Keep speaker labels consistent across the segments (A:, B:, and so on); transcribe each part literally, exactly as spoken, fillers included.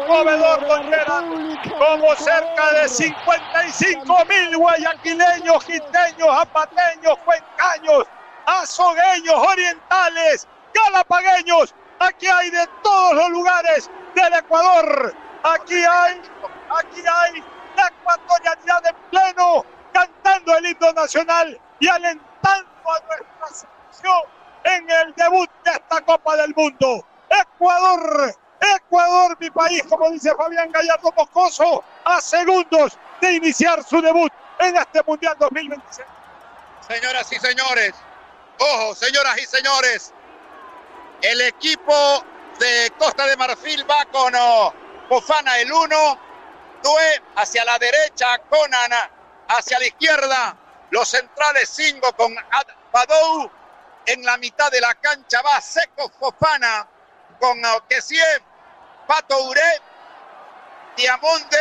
A: conmovedor, don Gerard, como cerca de cincuenta y cinco mil guayaquileños, quiteños, zapateños, cuencaños, azogueños, orientales, galapagueños. Aquí hay de todos los lugares del Ecuador. Aquí hay, aquí hay la ecuatorianidad en pleno, cantando el himno nacional y alentando a nuestra selección en el debut de esta Copa del Mundo. Ecuador, Ecuador, mi país, como dice Fabián Gallardo Moscoso, a segundos de iniciar su debut en este Mundial dos mil veintiséis.
B: Señoras y señores, ojo, señoras y señores, el equipo de Costa de Marfil va con oh, Fofana el uno, Doué hacia la derecha, Conan hacia la izquierda, los centrales cinco con Badou, en la mitad de la cancha va Seco Fofana con Kessie, Pato Uré, Diamonde,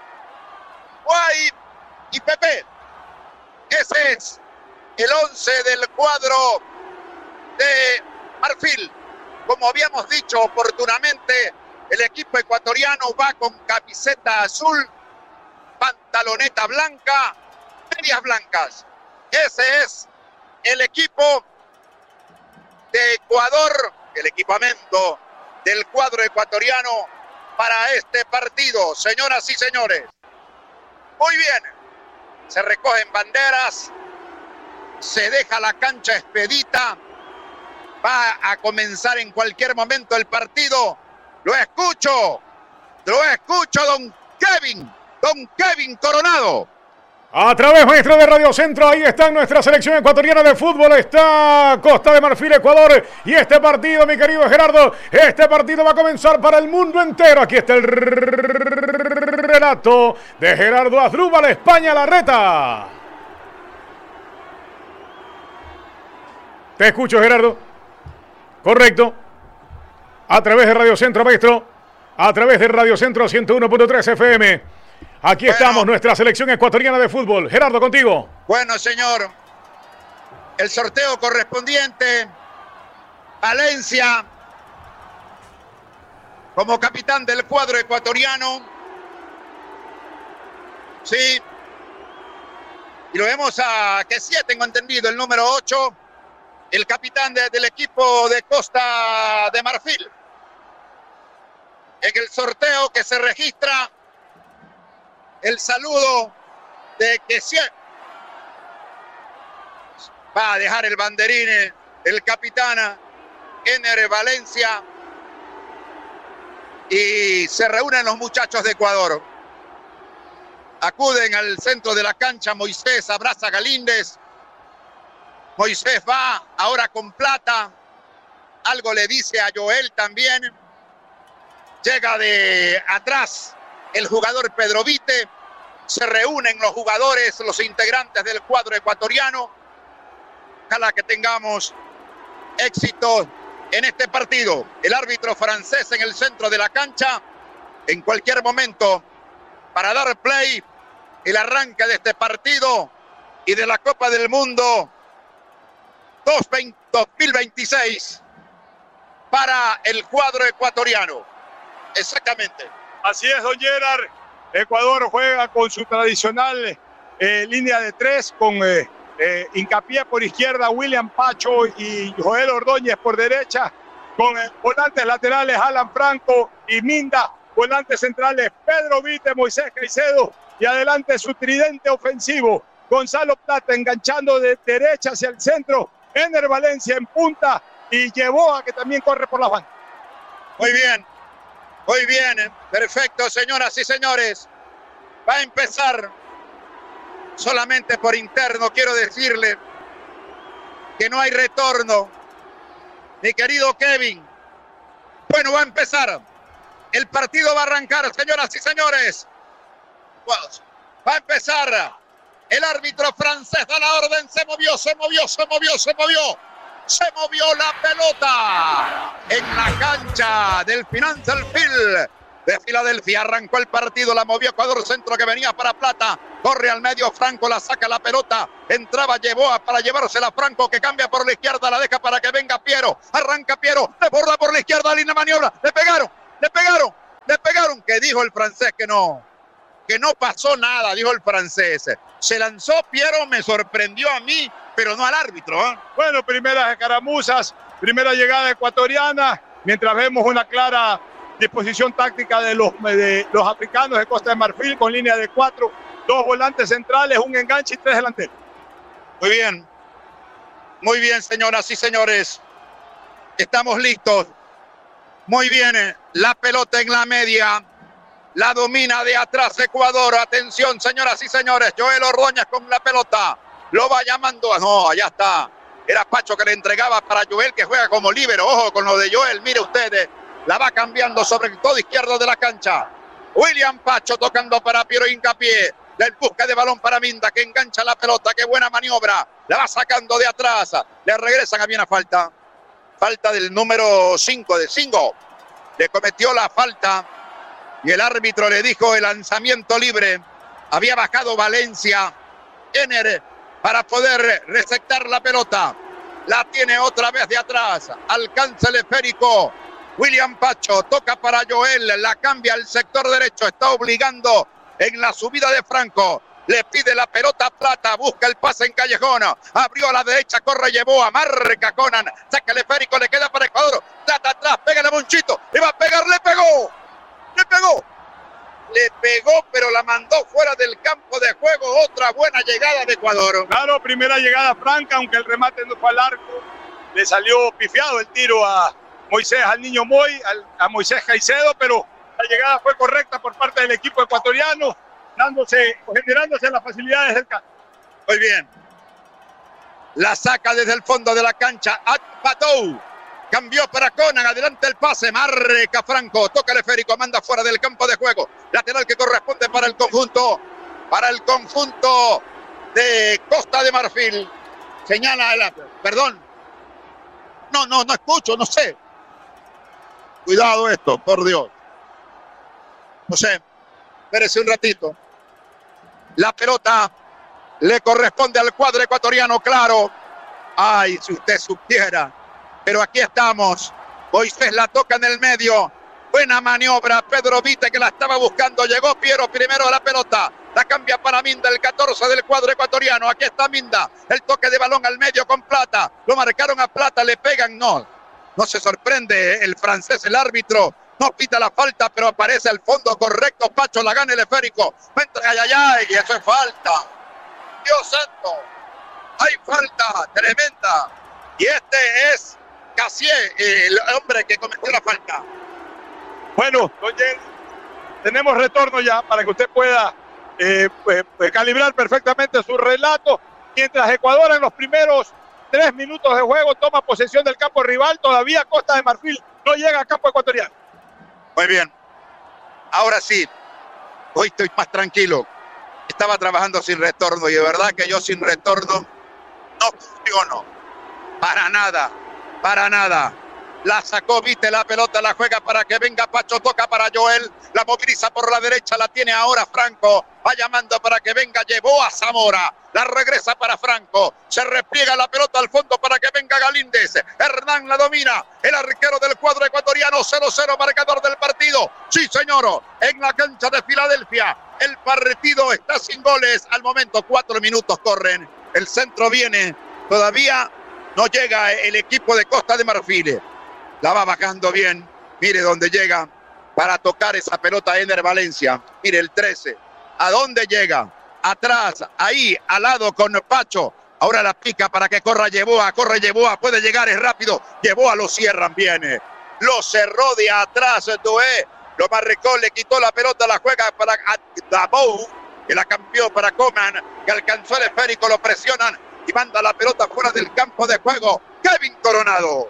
B: Guay y Pepe. Ese es el once del cuadro de Marfil. Como habíamos dicho oportunamente, el equipo ecuatoriano va con camiseta azul, pantaloneta blanca, medias blancas. Ese es el equipo de Ecuador, el equipamiento del cuadro ecuatoriano para este partido, señoras y señores. Muy bien, se recogen banderas, se deja la cancha expedita, va a comenzar en cualquier momento el partido. Lo escucho, lo escucho, don Kevin, don Kevin Coronado.
C: A través, maestro, de Radio Centro, ahí está nuestra selección ecuatoriana de fútbol, está Costa de Marfil, Ecuador, y este partido, mi querido Gerardo, este partido va a comenzar para el mundo entero. Aquí está el relato de Gerardo Asdrúbal, España la reta. Te escucho, Gerardo. Correcto. A través de Radio Centro, maestro, a través de Radio Centro ciento uno punto tres F M. Aquí bueno, estamos, nuestra selección ecuatoriana de fútbol. Gerardo, contigo.
B: Bueno, señor, el sorteo correspondiente, Valencia, como capitán del cuadro ecuatoriano. Sí. Y lo vemos a Kessie, tengo entendido, el número ocho, el capitán de, del equipo de Costa de Marfil. En el sorteo que se registra, el saludo de Kessie. Va a dejar el banderín el capitán Ener Valencia. Y se reúnen los muchachos de Ecuador. Acuden al centro de la cancha. Moisés abraza a Galíndez. Moisés va ahora con Plata. Algo le dice a Joel también. Llega de atrás el jugador Pedro Vite. Se reúnen los jugadores, los integrantes del cuadro ecuatoriano. Ojalá que tengamos éxito en este partido. El árbitro francés en el centro de la cancha. En cualquier momento, para dar play, el arranque de este partido y de la Copa del Mundo dos mil veintiséis para el cuadro ecuatoriano. Exactamente.
A: Así es, don Gerard. Ecuador juega con su tradicional eh, línea de tres, con eh, eh, hincapié por izquierda, William Pacho y Joel Ordóñez por derecha, con eh, volantes laterales Alan Franco y Minda, volantes centrales Pedro Vite, Moisés Caicedo, y adelante su tridente ofensivo, Gonzalo Plata enganchando de derecha hacia el centro, Ener Valencia en punta y Yeboah, que también corre por la banda.
B: Muy bien. Muy bien, perfecto, señoras y señores. Va a empezar solamente por interno. Quiero decirle que no hay retorno, mi querido Kevin. Bueno, va a empezar. El partido va a arrancar, señoras y señores. Va a empezar. El árbitro francés da la orden. Se movió, se movió, se movió, se movió. Se movió la pelota en la cancha del Financial Field de Filadelfia. Arrancó el partido, la movió Ecuador, centro que venía para Plata. Corre al medio Franco, la saca la pelota. Entraba Yeboah para llevársela Franco, que cambia por la izquierda, la deja para que venga Piero. Arranca Piero, desborda por la izquierda, línea de maniobra. Le pegaron, le pegaron, le pegaron. aunque dijo el francés que no, que no pasó nada, dijo el francés. Se lanzó Piero, me sorprendió a mí, pero no al árbitro, ¿eh?
A: Bueno, primeras escaramuzas, primera llegada ecuatoriana, mientras vemos una clara disposición táctica de los, de los africanos de Costa de Marfil con línea de cuatro, dos volantes centrales, un enganche y tres delanteros.
B: Muy bien, muy bien, señoras y señores, estamos listos. Muy bien, la pelota en la media, la domina de atrás Ecuador. Atención, señoras y señores, Joel Ordóñez con la pelota, lo va llamando, no, allá está, era Pacho que le entregaba para Joel, que juega como líbero. Ojo con lo de Joel, mire ustedes, la va cambiando sobre el todo izquierdo de la cancha. William Pacho tocando para Piero Hincapié, del busca de balón para Minda, que engancha la pelota, qué buena maniobra, la va sacando de atrás, le regresan a bien a falta, falta del número cinco, de cinco, le cometió la falta y el árbitro le dijo el lanzamiento libre. Había bajado Valencia, Ener, para poder receptar la pelota, la tiene otra vez de atrás, alcanza el esférico, William Pacho toca para Joel, la cambia al sector derecho, está obligando en la subida de Franco, le pide la pelota a Plata, busca el pase en Callejón, abrió a la derecha, corre, llevó a marca Conan, saca el esférico, le queda para Ecuador, Plata atrás, pega a Monchito, le va a pegar, le pegó, le pegó, le pegó, pero la mandó fuera del campo de juego. Otra buena llegada de Ecuador.
A: Claro, primera llegada franca, aunque el remate no fue al arco, le salió pifiado el tiro a Moisés, al niño Moy, al, a Moisés Caicedo, pero la llegada fue correcta por parte del equipo ecuatoriano, dándose, generándose las facilidades del campo.
B: Muy bien. La saca desde el fondo de la cancha a Patou. Cambió para Conan, adelante el pase, marca Franco, toca el esférico, manda fuera del campo de juego. Lateral que corresponde para el conjunto, para el conjunto de Costa de Marfil. Señala, el, perdón. No, no, no escucho, no sé. Cuidado esto, por Dios. No sé, espérese un ratito. La pelota le corresponde al cuadro ecuatoriano, claro. Ay, si usted supiera. Pero aquí estamos. Moisés la toca en el medio. Buena maniobra. Pedro Vite que la estaba buscando. Llegó Piero primero a la pelota. La cambia para Minda, el catorce del cuadro ecuatoriano. Aquí está Minda. El toque de balón al medio con Plata. Lo marcaron a Plata. Le pegan. No. No se sorprende el francés, el árbitro. No pita la falta, pero aparece al fondo correcto. Pacho la gana el esférico. Entra, ay, ay, ay. Y eso es falta. Dios santo. Hay falta tremenda. Y este es Cassier, el hombre que cometió la falta.
A: Bueno, oye, tenemos retorno ya para que usted pueda eh, pues, pues, calibrar perfectamente su relato. Mientras Ecuador en los primeros tres minutos de juego toma posesión del campo rival, todavía Costa de Marfil no llega al campo ecuatoriano.
B: Muy bien. Ahora sí, hoy estoy más tranquilo. Estaba trabajando sin retorno y de verdad que yo sin retorno no funciono. Para nada. Para nada. La sacó, viste la pelota, la juega para que venga Pacho, toca para Joel, la moviliza por la derecha, la tiene ahora Franco, va llamando para que venga, llevó a Zamora, la regresa para Franco, se repliega la pelota al fondo para que venga Galíndez, Hernán la domina, el arquero del cuadro ecuatoriano, cero cero marcador del partido, sí señor, en la cancha de Filadelfia, el partido está sin goles, al momento cuatro minutos corren, el centro viene, todavía no llega el equipo de Costa de Marfil. La va bajando bien. Mire dónde llega para tocar esa pelota Ener Valencia. Mire el trece. ¿A dónde llega? Atrás, ahí, al lado con Pacho. Ahora la pica para que corra Yeboa. Corre Yeboa, puede llegar, es rápido. Yeboa lo cierran bien. Lo cerró de atrás Doé. Lo marcó, le quitó la pelota, la juega para Dabou, que la cambió para Coman, que alcanzó el esférico, lo presionan y manda la pelota fuera del campo de juego. Kevin Coronado.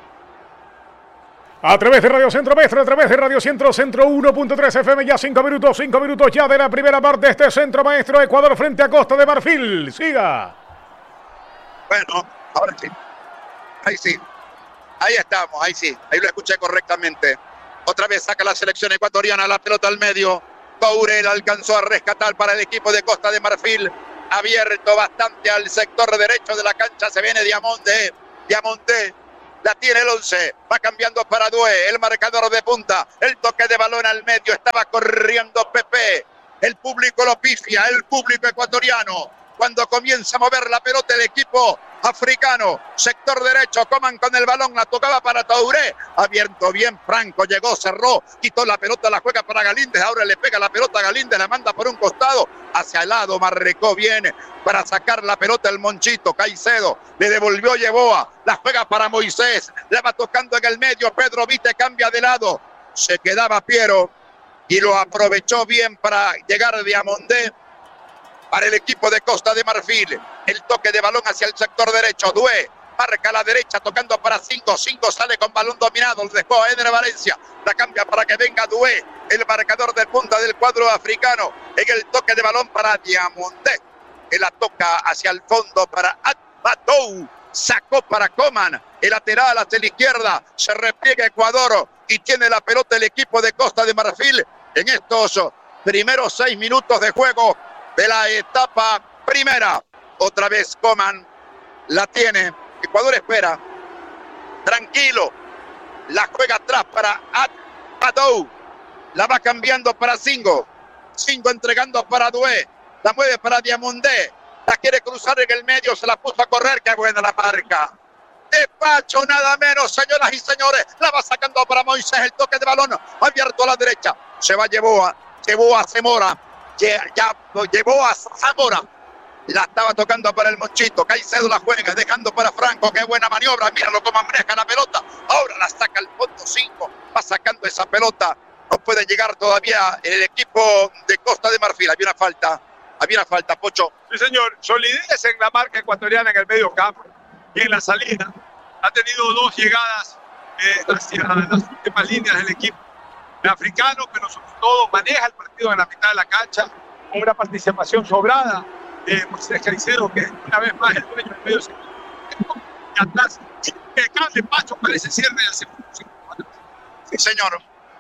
C: A través de Radio Centro Maestro, a través de Radio Centro, Centro uno punto tres F M, ya cinco minutos, cinco minutos ya de la primera parte de este Centro Maestro, Ecuador frente a Costa de Marfil. Siga.
B: Bueno, ahora sí. Ahí sí. Ahí estamos, ahí sí. Ahí lo escuché correctamente. Otra vez saca la selección ecuatoriana la pelota al medio. Courel alcanzó a rescatar para el equipo de Costa de Marfil. Abierto bastante al sector derecho de la cancha. Se viene Diamonde. Diamonde. La tiene el once. Va cambiando para Due. El marcador de punta. El toque de balón al medio. Estaba corriendo Pepe. El público lo pifia. El público ecuatoriano. Cuando comienza a mover la pelota el equipo africano. Sector derecho. Coman con el balón. La tocaba para Touré. Abierto bien. Franco llegó, cerró. Quitó la pelota. La juega para Galíndez. Ahora le pega la pelota a Galíndez. La manda por un costado. Hacia el lado. Marrecó bien para sacar la pelota el Monchito. Caicedo le devolvió Yeboa. La juega para Moisés. La va tocando en el medio. Pedro Vite cambia de lado. Se quedaba Piero. Y lo aprovechó bien para llegar Diamondé. Para el equipo de Costa de Marfil. El toque de balón hacia el sector derecho. Due marca a la derecha tocando para cinco. cinco sale con balón dominado. Lo dejó a Ener Valencia. La cambia para que venga Due. El marcador del punta del cuadro africano. En el toque de balón para Diamondé. Que la toca hacia el fondo para Atbatou. Sacó para Coman. El lateral hacia la izquierda. Se repliega Ecuador. Y tiene la pelota el equipo de Costa de Marfil. En estos primeros seis minutos de juego de la etapa primera. Otra vez Coman la tiene. Ecuador espera. Tranquilo. La juega atrás para Atbatou. La va cambiando para Singo. Singo entregando para Due. La mueve para Diamondé. La quiere cruzar en el medio. Se la puso a correr. Qué buena la marca. Despacho nada menos, señoras y señores. La va sacando para Moisés. El toque de balón abierto a la derecha. Se va Yeboa. Yeboa Zamora. Ya, ya llevó a Zamora. La estaba tocando para el Monchito. Caicedo la juega, dejando para Franco. Qué buena maniobra. Míralo cómo maneja la pelota. Ahora la saca al fondo cinco. Va sacando esa pelota. No puede llegar todavía el equipo de Costa de Marfil. Había una falta. Había una falta, Pocho.
A: Sí, señor. Solidez en la marca ecuatoriana en el medio campo. Y en la salida. Ha tenido dos llegadas eh, hacia las últimas líneas del equipo africano, pero sobre todo maneja el partido en la mitad de la cancha, con una participación sobrada de Moisés Caicedo, que una vez más el dueño del medio sector. Y atrás, que cable Pacho parece cierre del segundo.
B: Sí, señor.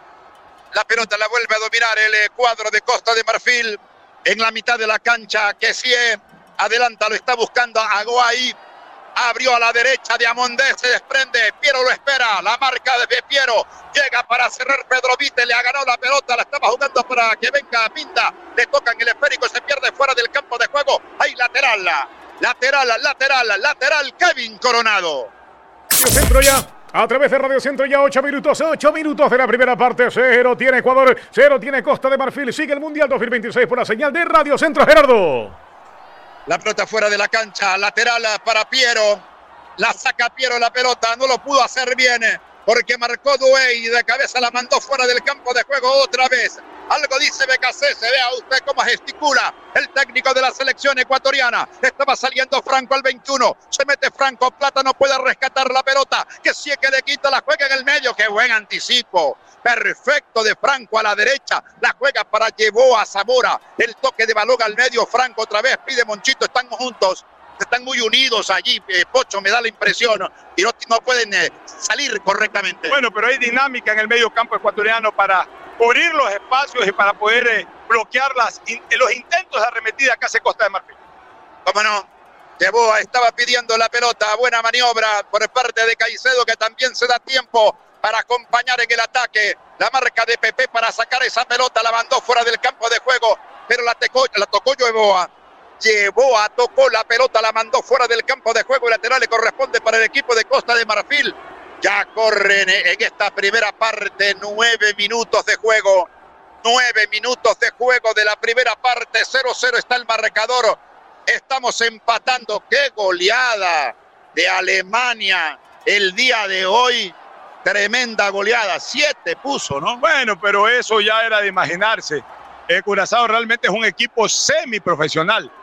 B: La pelota la vuelve a dominar el cuadro de Costa de Marfil en la mitad de la cancha. Que sí, adelanta, lo está buscando a Guay. Abrió a la derecha, Diamondé se desprende, Piero lo espera, la marca de Piero, llega para cerrar Pedro Vite, le ha ganado la pelota, la estaba jugando para que venga Pinda, le tocan el esférico, se pierde fuera del campo de juego, hay lateral, lateral, lateral, lateral, Kevin Coronado.
C: Centro ya, a través de Radio Centro ya, ocho minutos, ocho minutos de la primera parte, cero tiene Ecuador, cero tiene Costa de Marfil, sigue el Mundial dos mil veintiséis por la señal de Radio Centro, Gerardo.
B: La pelota fuera de la cancha, lateral para Piero. La saca Piero la pelota, no lo pudo hacer bien porque marcó Due y de cabeza la mandó fuera del campo de juego otra vez. Algo dice Becasese, vea usted cómo gesticula el técnico de la selección ecuatoriana. Estaba saliendo Franco al veintiuno, se mete Franco, Plata no puede rescatar la pelota, que sí que le quita, la juega en el medio, qué buen anticipo. Perfecto de Franco a la derecha. La juega para Yeboa Zamora. El toque de balón al medio. Franco otra vez pide Monchito. Están juntos. Están muy unidos allí. Eh, Pocho me da la impresión. Y no, no pueden eh, salir correctamente.
A: Bueno, pero hay dinámica en el medio campo ecuatoriano para cubrir los espacios y para poder eh, bloquear las, in, los intentos de arremetida que hace Costa de Marfil.
B: ¿Cómo no? Yeboa estaba pidiendo la pelota. Buena maniobra por parte de Caicedo, que también se da tiempo para acompañar en el ataque. La marca de Pepe para sacar esa pelota, la mandó fuera del campo de juego, pero la, tocó, la tocó Yeboa. Yeboa tocó la pelota, la mandó fuera del campo de juego. El lateral le corresponde para el equipo de Costa de Marfil. Ya corren en esta primera parte nueve minutos de juego. Nueve minutos de juego de la primera parte. cero cero está el marcador. Estamos empatando. ¡Qué goleada de Alemania el día de hoy! Tremenda goleada, siete puso, ¿no?
A: Bueno, pero eso ya era de imaginarse. El Curazao realmente es un equipo semiprofesional.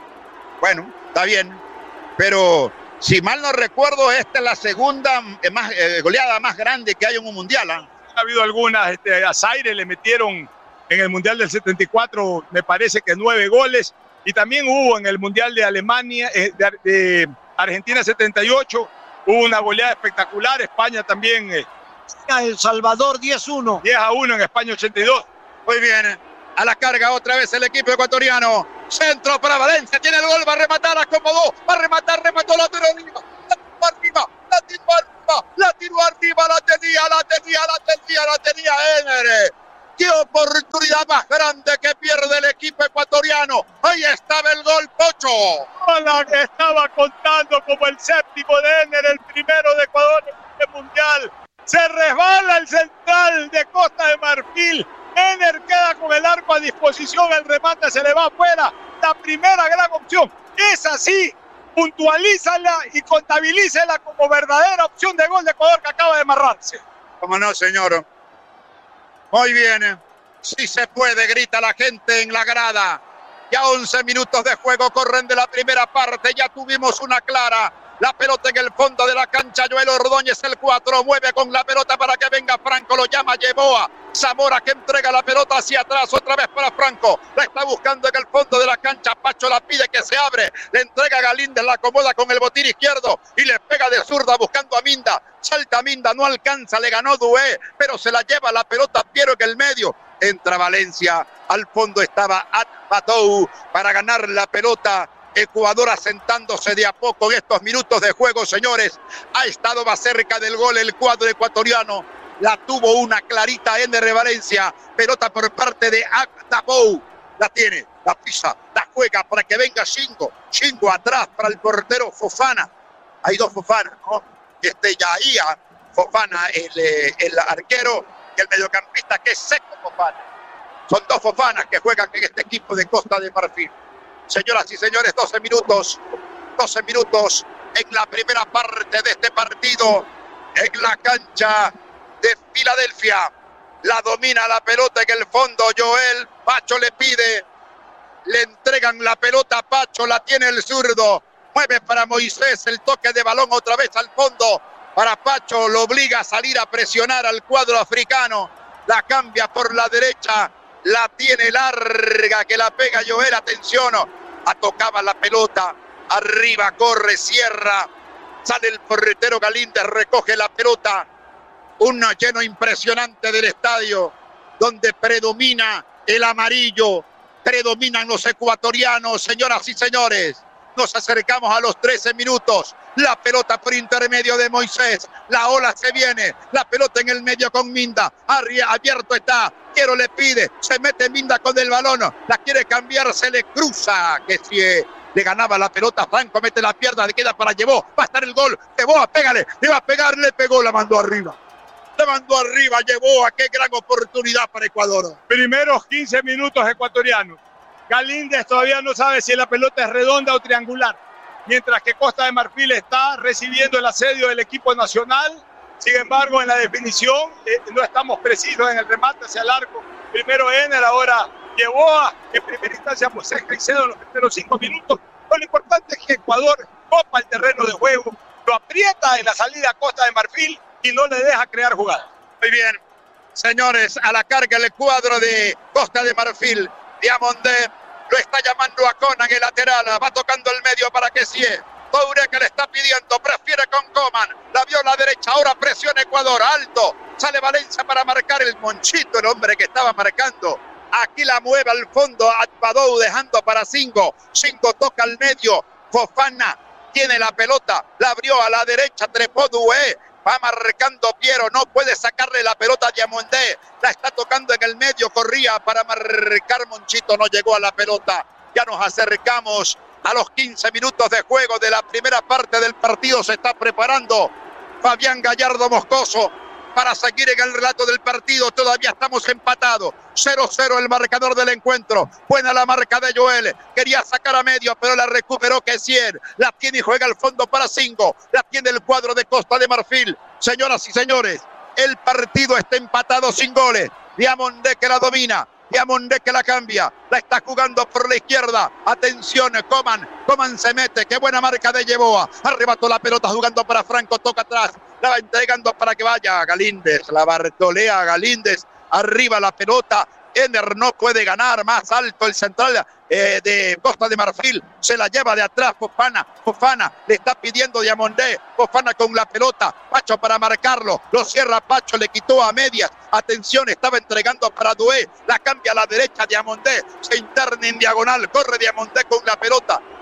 B: Bueno, está bien, pero si mal no recuerdo, esta es la segunda más, eh, goleada más grande que hay en un mundial, ¿eh?
A: Ha habido algunas, este, a Zaire le metieron en el mundial del setenta y cuatro, me parece que nueve goles, y también hubo en el mundial de Alemania, eh, de, de Argentina setenta y ocho, hubo una goleada espectacular. España también. Eh,
D: El Salvador diez uno.
A: diez a uno en España ochenta y dos.
B: Muy bien. A la carga otra vez el equipo ecuatoriano. Centro para Valencia. Tiene el gol. Va a rematar. Acomodó. Va a rematar. Remató la tiro arriba. La tiró arriba. La tiró arriba. arriba, la tiró arriba, la tenía, la tenía, la tenía, la tenía Ener. ¡Qué oportunidad más grande que pierde el equipo ecuatoriano! ¡Ahí estaba el gol, Pocho!
A: Hola, que estaba contando como el séptimo de Ener, el primero de Ecuador en el Mundial. Se resbala el central de Costa de Marfil. Ener queda con el arco a disposición, el remate se le va afuera. La primera gran opción. Es así, puntualízala y contabilízala como verdadera opción de gol de Ecuador que acaba de amarrarse.
B: ¿Cómo no, señor? Muy bien, sí se puede, grita la gente en la grada. Ya once minutos de juego corren de la primera parte, ya tuvimos una clara. La pelota en el fondo de la cancha, Joel Ordóñez, el cuatro, mueve con la pelota para que venga Franco, lo llama Yeboah. Zamora que entrega la pelota hacia atrás, otra vez para Franco. La está buscando en el fondo de la cancha, Pacho la pide que se abre. Le entrega a Galíndez, la acomoda con el botín izquierdo y le pega de zurda buscando a Minda. Salta Minda, no alcanza, le ganó Dué, pero se la lleva la pelota Piero en el medio. Entra Valencia, al fondo estaba Atbatou para ganar la pelota. Ecuador asentándose de a poco en estos minutos de juego, señores. Ha estado más cerca del gol el cuadro ecuatoriano. La tuvo una clarita Ener de Valencia. Pelota por parte de Atbatou. La tiene, la pisa, la juega para que venga Shingo. Shingo atrás para el portero Fofana. Hay dos Fofanas, ¿no? Este Yahía Fofana, el, el arquero, y el mediocampista que es Seco Fofana. Son dos Fofanas que juegan en este equipo de Costa de Marfil. Señoras y señores, doce minutos, doce minutos en la primera parte de este partido, en la cancha de Filadelfia. La domina la pelota en el fondo, Joel, Pacho le pide, le entregan la pelota a Pacho, la tiene el zurdo, mueve para Moisés, el toque de balón otra vez al fondo, para Pacho, lo obliga a salir a presionar al cuadro africano, la cambia por la derecha, la tiene larga, que la pega Joel, atención, a tocaba la pelota, arriba, corre, cierra, sale el portero Galíndez, recoge la pelota, un lleno impresionante del estadio, donde predomina el amarillo, predominan los ecuatorianos, señoras y señores. Nos acercamos a los trece minutos. La pelota por intermedio de Moisés. La ola se viene. La pelota en el medio con Minda. Arriba, abierto está. Piero le pide. Se mete Minda con el balón. La quiere cambiar. Se le cruza. Que si le ganaba la pelota, Franco mete la pierna. Le queda para Yeboah. Va a estar el gol. Yeboah, pégale. Le va a pegar. Le pegó. La mandó arriba. La mandó arriba. Yeboah. Qué gran oportunidad para Ecuador.
A: Primeros quince minutos ecuatorianos. Galíndez todavía no sabe si la pelota es redonda o triangular, mientras que Costa de Marfil está recibiendo el asedio del equipo nacional. Sin embargo, en la definición eh, no estamos precisos en el remate hacia el arco. Primero Ener, ahora Yeboah, en primera instancia Moisés Caicedo en los primeros cinco minutos. Pero lo importante es que Ecuador copa el terreno de juego, lo aprieta en la salida a Costa de Marfil y no le deja crear jugadas.
B: Muy bien, señores, a la carga el cuadro de Costa de Marfil. Diamondé lo está llamando a Conan, el lateral, va tocando el medio para que sí. Toure que le está pidiendo, prefiere con Coman, la vio a la derecha, ahora presiona Ecuador, alto, sale Valencia para marcar el Monchito, el hombre que estaba marcando. Aquí la mueve al fondo, Atbatou dejando para Singo, Singo toca al medio, Fofana tiene la pelota, la abrió a la derecha, trepó Dué. Va marcando Piero, no puede sacarle la pelota a Diamondé. La está tocando en el medio, corría para marcar Monchito, no llegó a la pelota. Ya nos acercamos a los quince minutos de juego de la primera parte del partido. Se está preparando Fabián Gallardo Moscoso para seguir en el relato del partido. Todavía estamos empatados. cero cero el marcador del encuentro. Buena la marca de Joel. Quería sacar a medio, pero la recuperó Kessier. La tiene y juega al fondo para Singo. La tiene el cuadro de Costa de Marfil. Señoras y señores, el partido está empatado sin goles. Diamondé que la domina. Diamondé que la cambia. La está jugando por la izquierda. Atención, Coman. Coman se mete. Qué buena marca de Yeboah. Arrebató la pelota jugando para Franco. Toca atrás. La va entregando para que vaya Galíndez. La bartolea Galíndez. Arriba la pelota. Ener no puede ganar. Más alto el central eh, de Costa de Marfil. Se la lleva de atrás Fofana. Fofana le está pidiendo Diamondé. Fofana con la pelota. Pacho para marcarlo. Lo cierra Pacho. Le quitó a medias. Atención, estaba entregando para Dué. La cambia a la derecha Diamondé. Se interna en diagonal. Corre Diamondé con la pelota.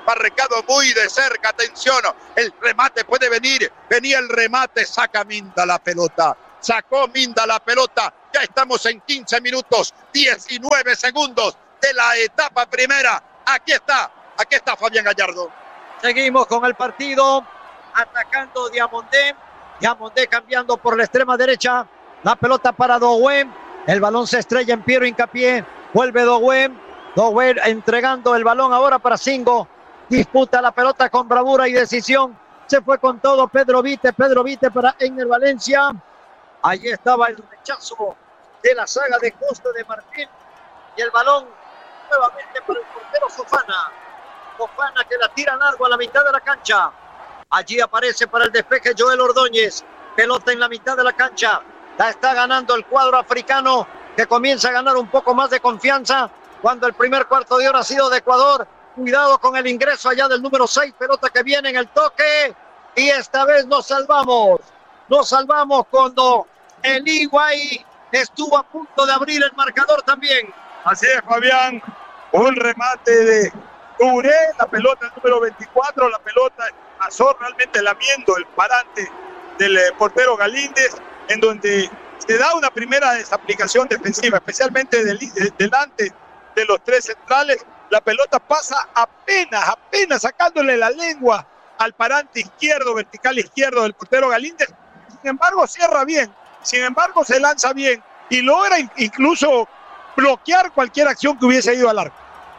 B: marcado muy de cerca, atención, el remate puede venir, venía el remate, saca Minda la pelota, sacó Minda la pelota, ya estamos en quince minutos, diecinueve segundos de la etapa primera, aquí está, aquí está Fabián Gallardo.
D: Seguimos con el partido, atacando Diamondé, Diamondé cambiando por la extrema derecha, la pelota para Doué, el balón se estrella en Piero Hincapié, vuelve Doué, Doué entregando el balón ahora para Singo, disputa la pelota con bravura y decisión, se fue con todo Pedro Vite, Pedro Vite para Egner Valencia, allí estaba el rechazo de la saga de Costa de Marfil, y el balón nuevamente para el portero Fofana, Fofana que la tira largo a la mitad de la cancha, allí aparece para el despeje Joel Ordóñez, pelota en la mitad de la cancha, la está ganando el cuadro africano, que comienza a ganar un poco más de confianza, cuando el primer cuarto de hora ha sido de Ecuador. Cuidado con el ingreso allá del número seis, pelota que viene en el toque, y esta vez nos salvamos, nos salvamos cuando el Higuaín estuvo a punto de abrir el marcador también.
A: Así es, Fabián, un remate de Touré, la pelota el número veinticuatro, la pelota pasó realmente lamiendo el parante del eh, portero Galíndez, en donde se da una primera desaplicación defensiva, especialmente del, de, delante de los tres centrales. La pelota pasa apenas, apenas sacándole la lengua al parante izquierdo, vertical izquierdo del portero Galíndez. Sin embargo, cierra bien, sin embargo, se lanza bien y logra incluso bloquear cualquier acción que hubiese ido al arco.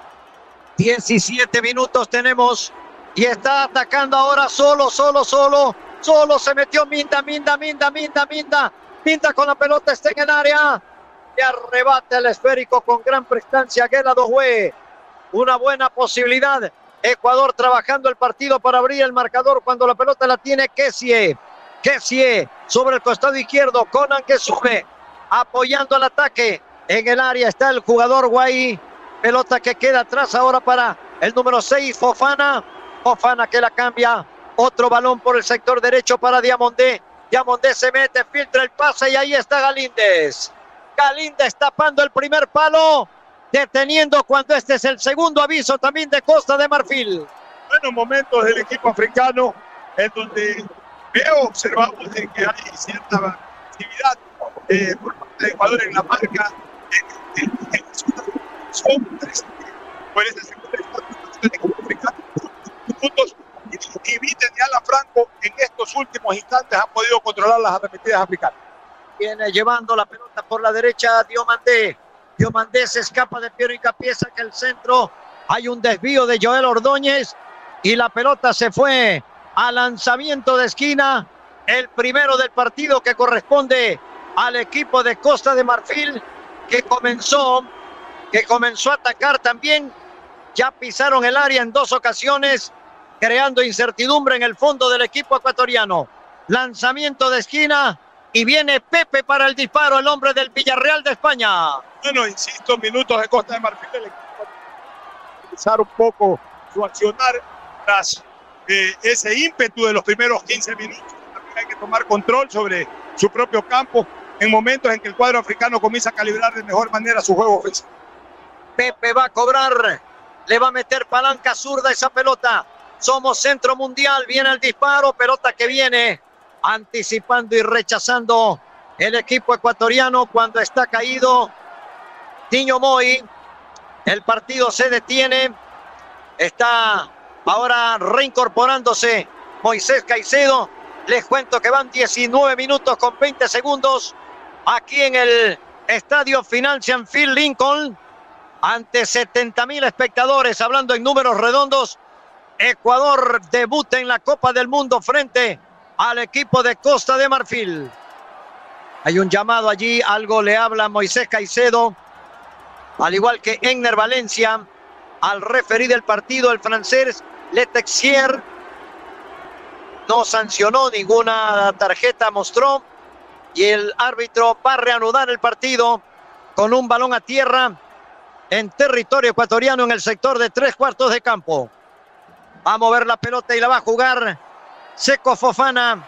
D: diecisiete minutos tenemos y está atacando ahora solo, solo, solo, solo se metió Minda, Minda, Minda, Minda, Minda, Minda con la pelota, está en el área, y arrebata el esférico con gran prestancia Guela Doué. Una buena posibilidad, Ecuador trabajando el partido para abrir el marcador cuando la pelota la tiene Kessie, Kessie sobre el costado izquierdo, Conan que sube, apoyando al ataque, en el área está el jugador Guay, pelota que queda atrás ahora para el número seis, Fofana, Fofana que la cambia, otro balón por el sector derecho para Diamondé, Diamondé se mete, filtra el pase y ahí está Galíndez, Galíndez tapando el primer palo, deteniendo cuando este es el segundo aviso también de Costa de Marfil.
A: Buenos momentos del equipo africano, en donde veo, observamos de que hay cierta actividad eh, por parte de Ecuador en la marca, en, en, en, en son tres, por ese segundo del equipo africano, puntos, y, y Vite y Alan Franco en estos últimos instantes han podido controlar las arremetidas africanas.
D: Viene llevando la pelota por la derecha Diomandé. Diomandé se escapa de Piero Hincapié, saca el centro. Hay un desvío de Joel Ordóñez y la pelota se fue a lanzamiento de esquina. El primero del partido que corresponde al equipo de Costa de Marfil, que comenzó, que comenzó a atacar también. Ya pisaron el área en dos ocasiones, creando incertidumbre en el fondo del equipo ecuatoriano. Lanzamiento de esquina. Y viene Pepe para el disparo, el hombre del Villarreal de España.
A: Bueno, insisto, minutos de Costa de Marfil, el equipo utilizar un poco su accionar tras eh, ese ímpetu de los primeros quince minutos. También hay que tomar control sobre su propio campo en momentos en que el cuadro africano comienza a calibrar de mejor manera su juego ofensivo.
D: Pepe va a cobrar, le va a meter palanca zurda esa pelota. Somos centro mundial, viene el disparo, pelota que viene anticipando y rechazando el equipo ecuatoriano cuando está caído Tiño Moy. El partido se detiene, está ahora reincorporándose Moisés Caicedo. Les cuento que van diecinueve minutos con veinte segundos aquí en el Estadio Financial Field Lincoln, ante setenta mil espectadores, hablando en números redondos. Ecuador debuta en la Copa del Mundo frente al equipo de Costa de Marfil. Hay un llamado allí, algo le habla Moisés Caicedo, al igual que Egner Valencia, al referí del partido, el francés Le Texier. No sancionó, ninguna tarjeta mostró, y el árbitro va a reanudar el partido con un balón a tierra en territorio ecuatoriano en el sector de tres cuartos de campo. Va a mover la pelota y la va a jugar Seko Fofana.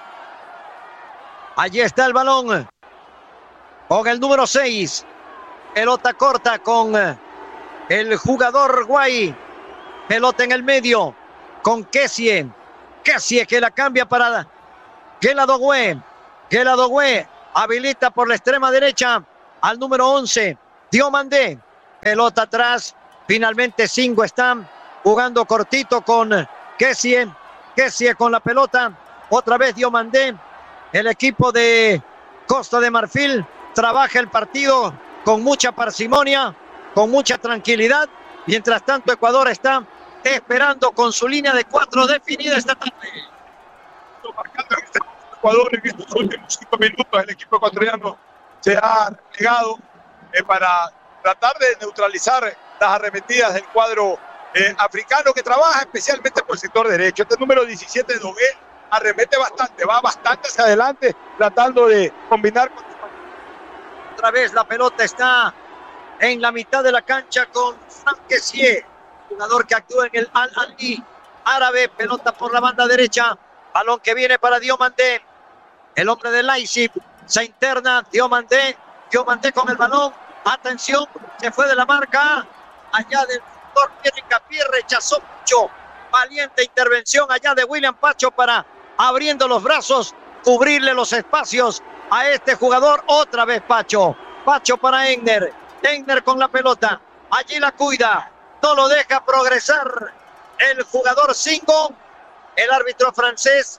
D: Allí está el balón con el número seis. Pelota corta con el jugador Guay. Pelota en el medio. con Kessie. Kessie que la cambia para Gueladogüe. Gueladogüe habilita por la extrema derecha al número once, Diomandé. Pelota atrás. Finalmente Singo está jugando cortito con Kessie. Kessie con la pelota. Otra vez Diomandé. El equipo de Costa de Marfil trabaja el partido con mucha parsimonia, con mucha tranquilidad. Mientras tanto, Ecuador está esperando con su línea de cuatro definida esta tarde.
A: Marcando este Ecuador en estos últimos cinco minutos, el equipo ecuatoriano se ha replegado eh, para tratar de neutralizar las arremetidas del cuadro eh, africano, que trabaja especialmente por el sector derecho. Este número diecisiete, Dogué, arremete bastante, va bastante hacia adelante, tratando de combinar con...
D: Otra vez la pelota está en la mitad de la cancha con Franck Kessie, jugador que actúa en el Al-Ahly árabe. Pelota por la banda derecha, balón que viene para Diomandé, el hombre de Leipzig, se interna Diomandé, Diomandé con el balón, atención, se fue de la marca, allá del sector Pierre Hincapié, rechazó mucho, valiente intervención allá de William Pacho para, abriendo los brazos, cubrirle los espacios a este jugador. Otra vez Pacho, Pacho para Egner, Egner con la pelota, allí la cuida, no lo deja progresar el jugador Singo. El árbitro francés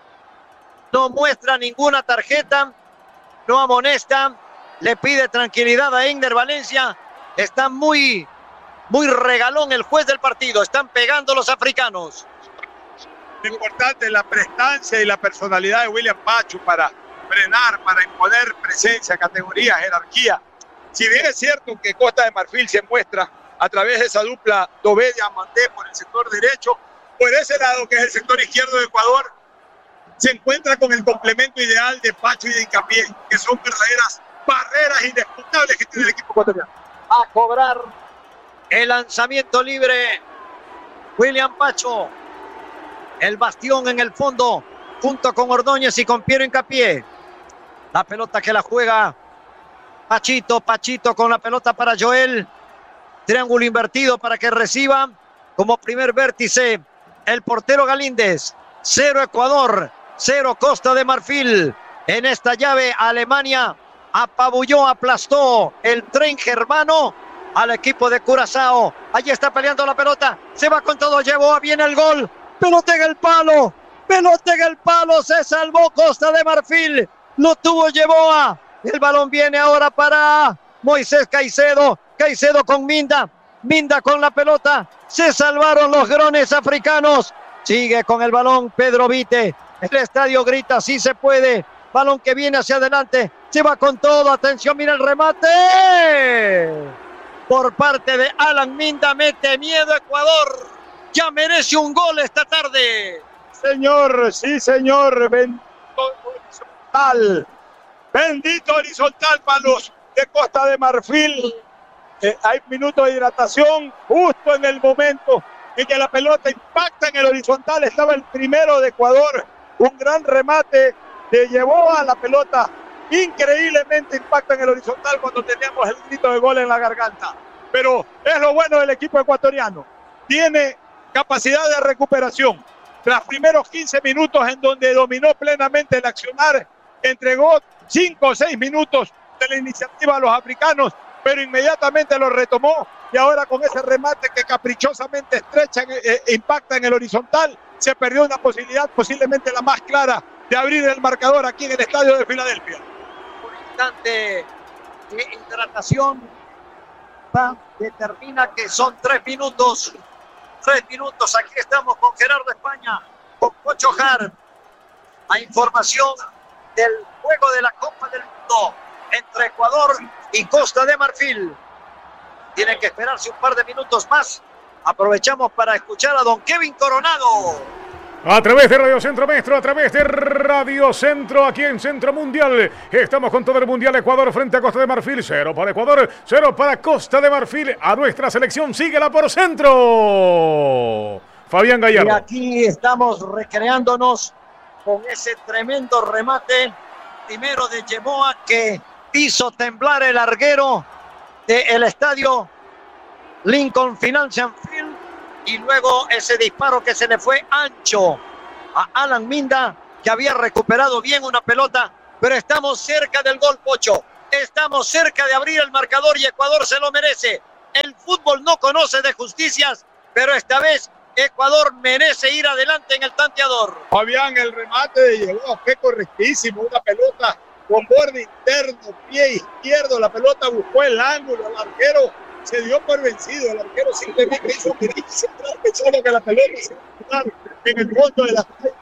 D: no muestra ninguna tarjeta, no amonesta, le pide tranquilidad a Egner Valencia. Está muy, muy regalón el juez del partido, están pegando los africanos.
A: Lo importante es la prestancia y la personalidad de William Pacho para frenar, para imponer presencia, categoría, jerarquía. Si bien es cierto que Costa de Marfil se muestra a través de esa dupla Dové-Diomandé por el sector derecho, por ese lado que es el sector izquierdo de Ecuador, se encuentra con el complemento ideal de Pacho y de Hincapié, que son verdaderas barreras indisputables que tiene el equipo ecuatoriano.
D: A cobrar el lanzamiento libre William Pacho, el bastión en el fondo, junto con Ordóñez y con Piero Hincapié. La pelota que la juega Pachito, Pachito con la pelota para Joel. Triángulo invertido para que reciba como primer vértice el portero Galíndez. Cero Ecuador, cero Costa de Marfil. En esta llave Alemania apabulló, aplastó el tren germano al equipo de Curazao. Allí está peleando la pelota, se va con todo, llevó, viene el gol. Pelota en el palo, pelota en el palo, se salvó Costa de Marfil, lo tuvo Yeboah. El balón viene ahora para Moisés Caicedo, Caicedo con Minda, Minda con la pelota, se salvaron los grones africanos. Sigue con el balón Pedro Vite, el estadio grita, sí se puede, balón que viene hacia adelante, se va con todo, atención, mira el remate por parte de Alan Minda, mete miedo Ecuador, ya merece un gol esta tarde.
A: Señor, sí señor, bendito horizontal, bendito horizontal para los de Costa de Marfil. Eh, hay minutos de hidratación justo en el momento en que la pelota impacta en el horizontal. Estaba el primero de Ecuador, un gran remate, le llevó a la pelota, increíblemente impacta en el horizontal cuando teníamos el grito de gol en la garganta. Pero es lo bueno del equipo ecuatoriano, tiene capacidad de recuperación. Tras primeros quince minutos en donde dominó plenamente el accionar, entregó cinco o seis minutos de la iniciativa a los africanos, pero inmediatamente lo retomó y ahora con ese remate que caprichosamente estrecha, eh, impacta en el horizontal, se perdió una posibilidad, posiblemente la más clara, de abrir el marcador aquí en el estadio de Filadelfia.
D: Un instante de hidratación va, determina que son tres minutos, tres minutos, aquí estamos con Gerardo España, con Pocho Jar, a información del juego de la Copa del Mundo entre Ecuador y Costa de Marfil. Tienen que esperarse un par de minutos más. Aprovechamos para escuchar a don Kevin Coronado.
C: A través de Radio Centro Maestro, a través de Radio Centro, aquí en Centro Mundial. Estamos con todo el Mundial. Ecuador frente a Costa de Marfil. Cero para Ecuador, cero para Costa de Marfil. A nuestra selección, síguela por Centro. Fabián Gallardo.
D: Y aquí estamos recreándonos con ese tremendo remate. Primero de Yeboah, que hizo temblar el larguero del estadio Lincoln Financial Field. y luego ese disparo que se le fue ancho a Alan Minda, que había recuperado bien una pelota, pero estamos cerca del gol, Pocho. Estamos cerca de abrir el marcador y Ecuador se lo merece. El fútbol no conoce de justicias, pero esta vez Ecuador merece ir adelante en el tanteador.
A: Fabián, el remate de llegó, qué correctísimo, una pelota con borde interno, pie izquierdo, la pelota buscó el ángulo, el arquero se dio por vencido, el arquero simplemente hizo un derecho central pensando que la pelota se iba a quedar en el fondo de la calle.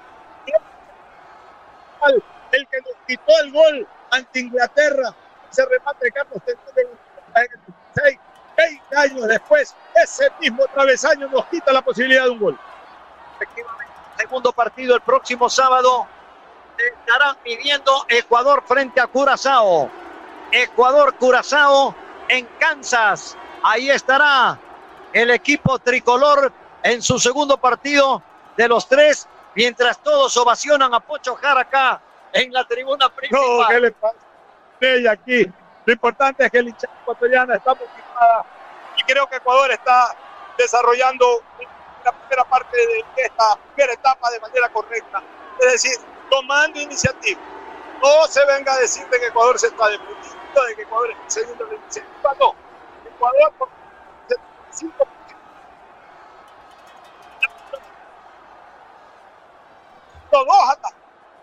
A: El que nos quitó el gol ante Inglaterra, ese remate de Carlos Tevez en el seis, veinte años después, ese mismo travesaño nos quita la posibilidad de un gol.
D: Efectivamente, segundo partido el próximo sábado. Estarán midiendo Ecuador frente a Curazao. Ecuador-Curazao en Kansas. Ahí estará el equipo tricolor en su segundo partido de los tres, mientras todos ovacionan a Pocho Jara acá en la tribuna principal.
A: No, ¿qué le pasa? Sí, aquí. Lo importante es que el hinchada ecuatoriana está motivada y creo que Ecuador está desarrollando la primera parte de esta primera etapa de manera correcta. Es decir, tomando iniciativa. No se venga a decir de que Ecuador se está deprimiendo, de que Ecuador es el segundo de la iniciativa. No. Ecuador por setenta y cinco por ciento. Los dos ataques.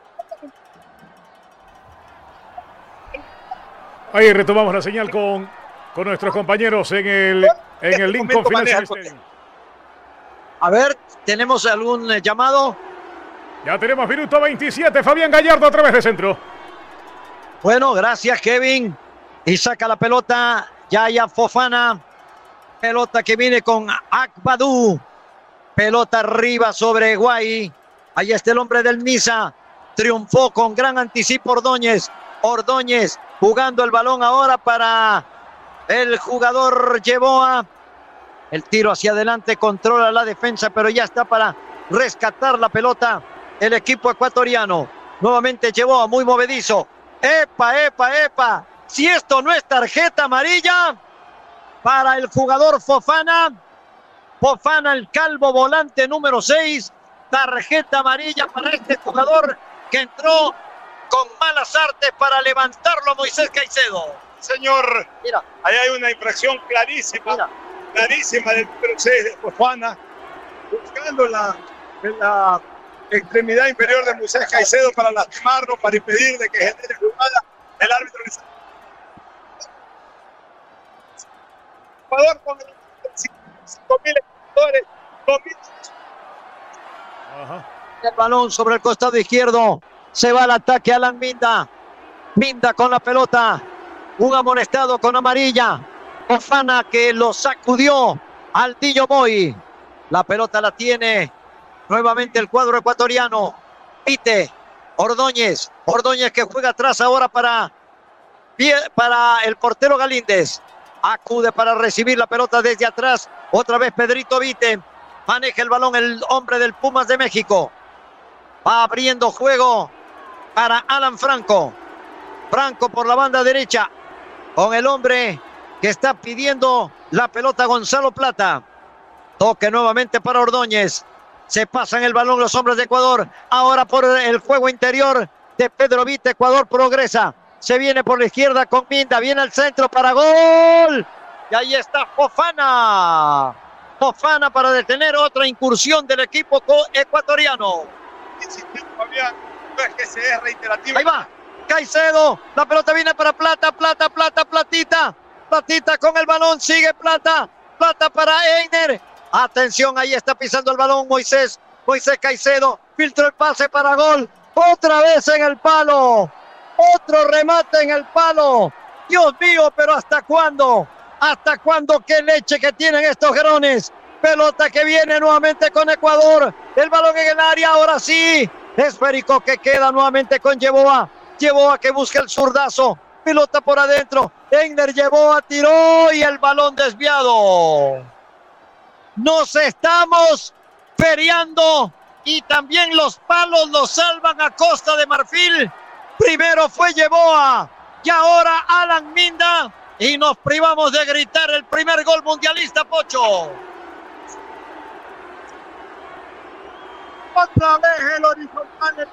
C: Ahí retomamos la señal con, con nuestros compañeros en el, en el Lincoln Financial Stadium.
D: A ver, ¿tenemos algún eh, llamado?
C: Ya tenemos minuto veintisiete, Fabián Gallardo a través de centro.
D: Bueno, gracias Kevin. Y saca la pelota Yaya Fofana. Pelota que viene con Akbadou. Pelota arriba sobre Guay. Ahí está el hombre del Niza. Triunfó con gran anticipo Ordóñez. Ordóñez jugando el balón ahora para el jugador Yeboah. El tiro hacia adelante, controla la defensa, pero ya está para rescatar la pelota el equipo ecuatoriano. Nuevamente Yeboah, muy movedizo. Epa, epa, epa. Si esto no es tarjeta amarilla para el jugador Fofana. Fofana, el calvo volante número seis. Tarjeta amarilla para este jugador que entró con malas artes para levantarlo Moisés Caicedo.
A: Señor,
D: mira,
A: ahí hay una infracción clarísima,
D: mira.
A: clarísima del número seis de Fofana, buscando la, la extremidad inferior de Moisés Caicedo para lastimarlo, para impedir de que genere jugada. El árbitro le sale. Ecuador con cinco mil espectadores, dos mil.
D: El balón sobre el costado izquierdo. Se va al ataque Alan Minda. Minda con la pelota. Un amonestado con amarilla. Fofana que lo sacudió al Dillo Boy. La pelota la tiene nuevamente el cuadro ecuatoriano. Pite. Ordóñez. Ordóñez que juega atrás ahora para, para el portero Galíndez. Acude para recibir la pelota desde atrás. Otra vez Pedrito Vite. Maneja el balón el hombre del Pumas de México. Va abriendo juego para Alan Franco. Franco por la banda derecha. Con el hombre que está pidiendo la pelota Gonzalo Plata. Toque nuevamente para Ordóñez. Se pasan el balón los hombres de Ecuador. Ahora por el juego interior de Pedro Vite. Ecuador progresa. Se viene por la izquierda con Minda. Viene al centro para gol. Y ahí está Fofana. Fofana para detener otra incursión del equipo ecuatoriano.
A: Fabián, no es que se es reiterativo.
D: Ahí va. Caicedo. La pelota viene para Plata. Plata, Plata, Platita. Platita con el balón. Sigue Plata. Plata para Einer. Atención, ahí está pisando el balón Moisés. Moisés Caicedo. Filtró el pase para gol. Otra vez en el palo. Otro remate en el palo. Dios mío, pero ¿hasta cuándo? ¿Hasta cuándo? ¡Qué leche que tienen estos grones! Pelota que viene nuevamente con Ecuador. El balón en el área, ahora sí. Esférico que queda nuevamente con Yeboah. Yeboah que busca el zurdazo. Pelota por adentro. Einer Yeboah tiró y el balón desviado. Nos estamos feriando y también los palos los salvan a Costa de Marfil. Primero fue Yeboah y ahora Alan Minda. Y nos privamos de gritar el primer gol mundialista, Pocho.
A: Otra vez el horizontal.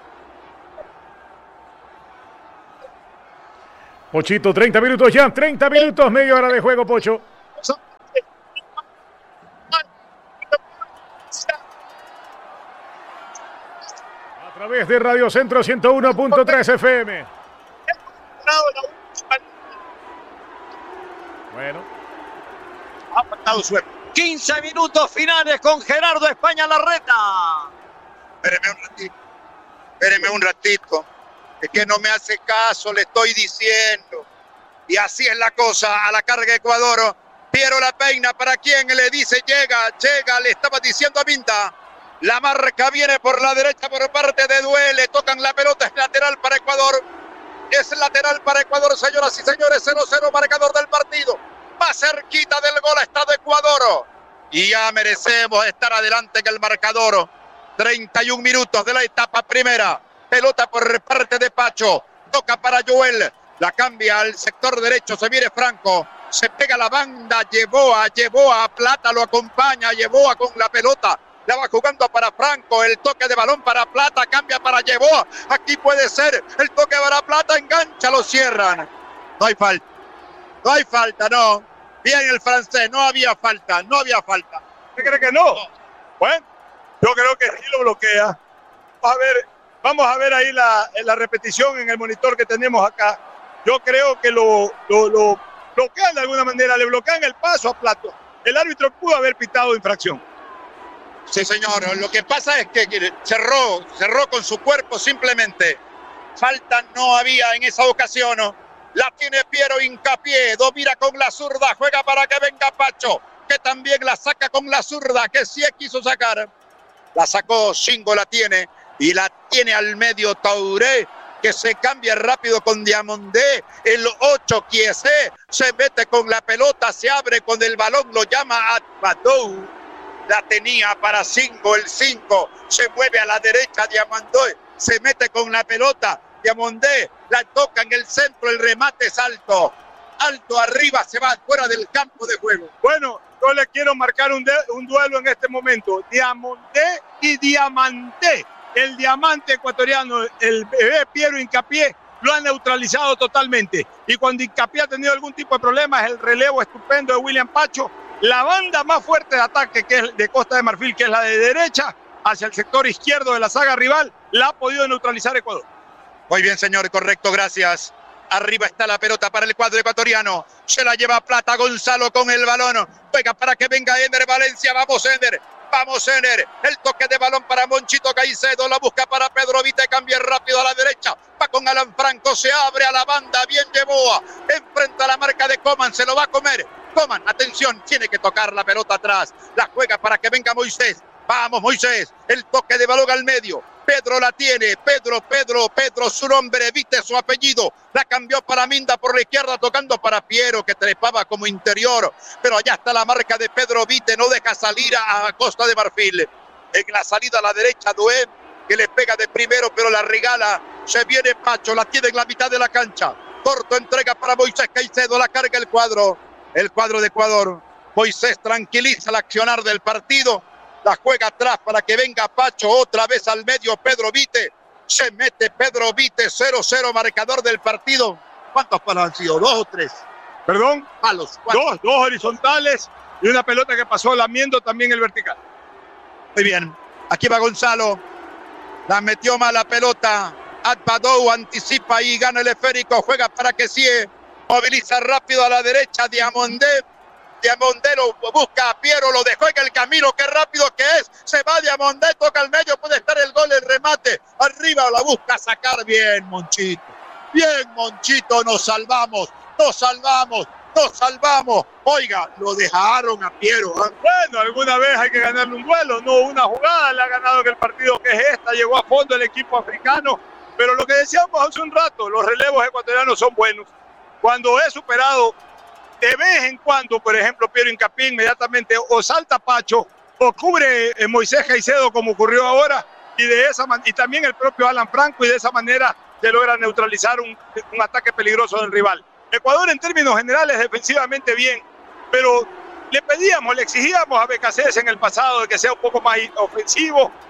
C: Pochito, treinta minutos ya, treinta minutos, media hora de juego, Pocho. A través de Radio Centro ciento uno punto tres F M. Bueno.
D: Ha faltado suerte. quince minutos finales con Gerardo España Larreta.
B: Espéreme un ratito. Espéreme un ratito. Es que no me hace caso, le estoy diciendo. Y así es la cosa, a la carga Ecuador. Piero la peina, ¿para quién? Le dice, llega, llega, le estaba diciendo a Vinta. La marca viene por la derecha por parte de Duele. Tocan la pelota, es lateral para Ecuador. Es lateral para Ecuador, señoras y señores. cero cero marcador del partido. Más cerquita del gol está de Ecuador. Y ya merecemos estar adelante en el marcador. treinta y un minutos de la etapa primera. Pelota por parte de Pacho. Toca para Joel. La cambia al sector derecho. Se viene Franco. Se pega la banda. Llevó a, llevó a Plata. Lo acompaña. Llevó a con la pelota. La va jugando para Franco. El toque de balón para Plata. Cambia para Llevó. Aquí puede ser. El toque para Plata. Engancha. Lo cierran. No hay falta. No hay falta, no. Bien el francés. No había falta. No había falta.
A: ¿Usted cree que no? Bueno, yo creo que sí lo bloquea. A ver. Vamos a ver ahí la, la repetición en el monitor que tenemos acá. Yo creo que lo, lo, lo bloquean de alguna manera, le bloquean el paso a Plato. El árbitro pudo haber pitado infracción.
B: Sí, señor. Lo que pasa es que cerró, cerró con su cuerpo simplemente. Falta no había en esa ocasión. La tiene Piero Hincapié. Domina con la zurda. Juega para que venga Pacho, que también la saca con la zurda, que sí quiso sacar. La sacó, Shingo la tiene. Y la tiene al medio Touré, que se cambia rápido con Diamondé. El ocho, Kiese, se mete con la pelota, se abre con el balón, lo llama Atbadou. La tenía para cinco, el cinco. Se mueve a la derecha Diamondé, se mete con la pelota. Diamondé la toca en el centro, el remate es alto. Alto arriba, se va fuera del campo de juego.
A: Bueno, yo le quiero marcar un, de, un duelo en este momento. Diamondé y Diamante. El diamante ecuatoriano, el bebé Piero Hincapié, lo han neutralizado totalmente. Y cuando Hincapié ha tenido algún tipo de problemas, el relevo estupendo de William Pacho, la banda más fuerte de ataque, que es de Costa de Marfil, que es la de derecha, hacia el sector izquierdo de la saga rival, la ha podido neutralizar Ecuador.
B: Muy bien, señor, correcto, gracias. Arriba está la pelota para el cuadro ecuatoriano. Se la lleva Plata, Gonzalo con el balón. Juega para que venga Ender Valencia. Vamos, Ender. Vamos, Ener. El toque de balón para Monchito Caicedo. La busca para Pedro Vite. Cambia rápido a la derecha. Va con Alan Franco. Se abre a la banda. Bien Llevó. Enfrenta la marca de Coman. Se lo va a comer. Coman, atención. Tiene que tocar la pelota atrás. La juega para que venga Moisés. Vamos, Moisés. El toque de balón al medio. Pedro la tiene. Pedro, Pedro, Pedro. Su nombre. Vite su apellido. La cambió para Minda por la izquierda. Tocando para Piero, que trepaba como interior. Pero allá está la marca de Pedro Vite. No deja salir a, a Costa de Marfil. En la salida a la derecha, Dué, que le pega de primero, pero la regala. Se viene Pacho. La tiene en la mitad de la cancha. Corto entrega para Moisés Caicedo. La carga el cuadro. El cuadro de Ecuador. Moisés tranquiliza el accionar del partido. La juega atrás para que venga Pacho otra vez al medio. Pedro Vite. Se mete Pedro Vite. cero cero marcador del partido. ¿Cuántos palos han sido? ¿Dos o tres?
A: Perdón.
B: Palos.
A: Dos, dos horizontales y una pelota que pasó lamiendo también el vertical.
B: Muy bien. Aquí va Gonzalo. La metió mal la pelota. Atbadou anticipa y gana el esférico. Juega para que sí. Moviliza rápido a la derecha. Diamondé. Diamondé lo busca a Piero, lo dejó en el camino, qué rápido que es, se va Diamondé, toca al medio, puede estar el gol, el remate, arriba la busca sacar, bien Monchito, bien Monchito, nos salvamos, nos salvamos, nos salvamos, oiga, lo dejaron a Piero. ¿eh?
A: Bueno, alguna vez hay que ganarle un duelo, no una jugada, le ha ganado en el partido que es esta, llegó a fondo el equipo africano, pero lo que decíamos hace un rato, los relevos ecuatorianos son buenos, cuando es superado, de vez en cuando, por ejemplo, Piero Hincapié inmediatamente o salta Pacho o cubre eh, Moisés Caicedo como ocurrió ahora y de esa man- y también el propio Alan Franco y de esa manera se logra neutralizar un, un ataque peligroso del rival. Ecuador en términos generales defensivamente bien, pero le pedíamos, le exigíamos a Becasés en el pasado de que sea un poco más ofensivo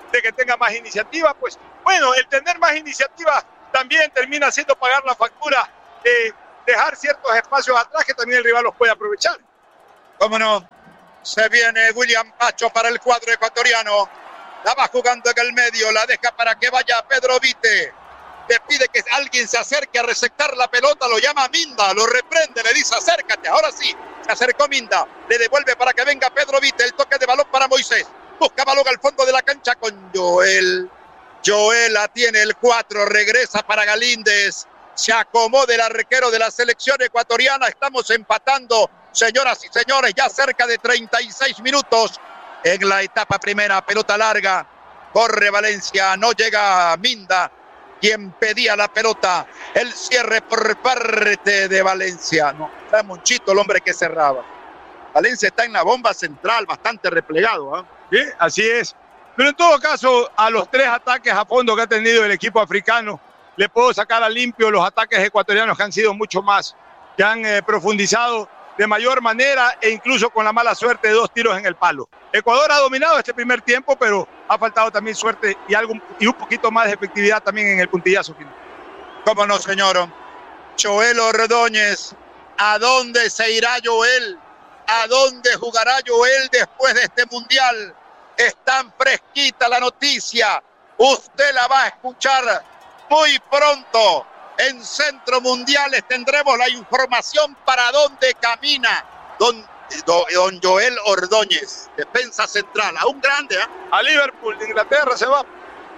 A: de que tenga más iniciativa, pues bueno, el tener más iniciativa también termina haciendo pagar la factura de dejar ciertos espacios atrás que también el rival los puede aprovechar.
B: ¿Cómo no? Se viene William Pacho para el cuadro ecuatoriano. La va jugando en el medio, la deja para que vaya Pedro Vite. Le pide que alguien se acerque a receptar la pelota, lo llama Minda, lo reprende, le dice acércate, ahora sí, se acercó Minda, le devuelve para que venga Pedro Vite, el toque de balón para Moisés, busca balón al fondo de la cancha con Joel, Joel la tiene el cuatro, regresa para Galíndez, se acomoda el arquero de la selección ecuatoriana, estamos empatando, señoras y señores, ya cerca de treinta y seis minutos en la etapa primera, pelota larga, corre Valencia, no llega Minda, quien pedía la pelota, el cierre por parte de Valencia. No, era Monchito el hombre que cerraba. Valencia está en la bomba central, bastante replegado. ¿eh?
A: Sí, así es. Pero en todo caso, a los tres ataques a fondo que ha tenido el equipo africano, le puedo sacar a limpio los ataques ecuatorianos que han sido mucho más, que han eh, profundizado de mayor manera e incluso con la mala suerte de dos tiros en el palo. Ecuador ha dominado este primer tiempo, pero ha faltado también suerte y, algo, y un poquito más de efectividad también en el puntillazo final.
B: ¿Cómo no, señor? Joel Ordóñez, ¿a dónde se irá Joel? ¿A dónde jugará Joel después de este mundial? Es tan fresquita la noticia. Usted la va a escuchar muy pronto. En Centro Mundiales tendremos la información para dónde camina don, don, don Joel Ordóñez, defensa central, a un grande. ¿eh?
A: A Liverpool de Inglaterra se va.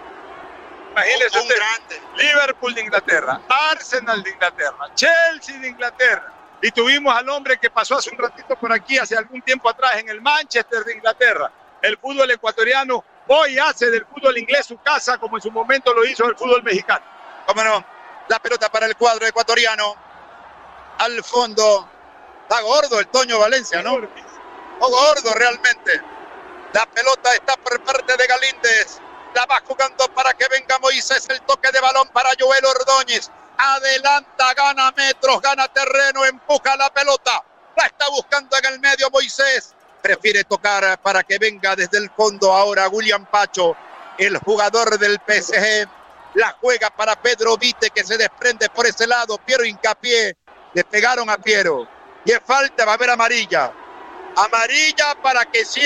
A: Imagínese
B: un
A: usted.
B: grande.
A: Liverpool de Inglaterra, Arsenal de Inglaterra, Chelsea de Inglaterra. Y tuvimos al hombre que pasó hace un ratito por aquí, hace algún tiempo atrás, en el Manchester de Inglaterra. El fútbol ecuatoriano hoy hace del fútbol inglés su casa, como en su momento lo hizo el fútbol mexicano.
B: ¿Cómo no? La pelota para el cuadro ecuatoriano. Al fondo. Está gordo el Toño Valencia, ¿no? Oh, gordo realmente. La pelota está por parte de Galíndez. La va jugando para que venga Moisés. El toque de balón para Joel Ordóñez. Adelanta, gana metros, gana terreno, empuja la pelota. La está buscando en el medio Moisés. Prefiere tocar para que venga desde el fondo ahora William Pacho, el jugador del P S G. La juega para Pedro Vite, que se desprende por ese lado. Piero Hincapié. Le pegaron a Piero. Y es falta, va a haber amarilla. Amarilla para que sí.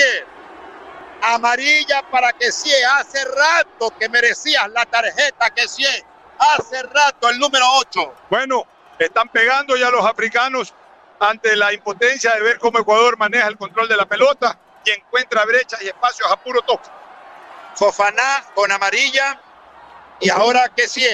B: Amarilla para que sí. Hace rato que merecías la tarjeta que sí. Hace rato el número ocho.
A: Bueno, están pegando ya los africanos ante la impotencia de ver cómo Ecuador maneja el control de la pelota y encuentra brechas y espacios a puro toque.
B: Fofaná con amarilla. Y ahora que sí,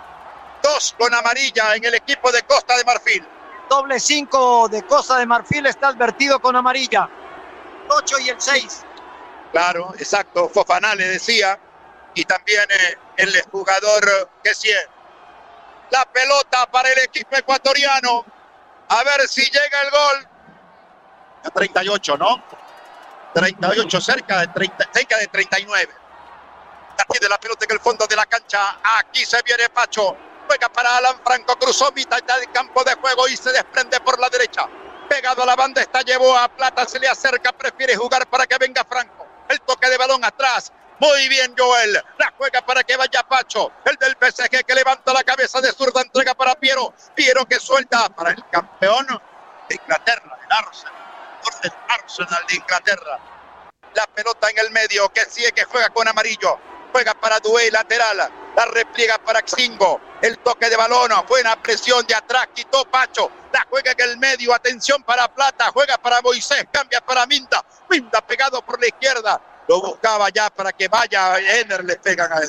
B: dos con amarilla en el equipo de Costa de Marfil.
D: Doble cinco de Costa de Marfil está advertido con amarilla. ocho y el seis.
B: Claro, exacto. Fofaná le decía. Y también eh, el jugador que sí. La pelota para el equipo ecuatoriano. A ver si llega el gol. A treinta y ocho, ¿no? treinta y ocho, cerca de, treinta, cerca de treinta y nueve. Tiene la pelota en el fondo de la cancha. Aquí se viene Pacho. Juega para Alan Franco. Cruzó mitad del campo de juego y se desprende por la derecha. Pegado a la banda está, llevó a Plata. Se le acerca. Prefiere jugar para que venga Franco. El toque de balón atrás. Muy bien Joel. La juega para que vaya Pacho. El del P S G que levanta la cabeza de zurda. Entrega para Piero. Piero que suelta para el campeón de Inglaterra. El Arsenal. El Arsenal de Inglaterra. La pelota en el medio. Que sigue, que juega con amarillo. Juega para Dué, lateral, la repliega para Xingo, el toque de balón, buena presión de atrás, quitó Pacho, la juega en el medio, atención para Plata, juega para Moisés, cambia para Minda, Minda pegado por la izquierda, lo buscaba ya para que vaya Ener, le pegan a él,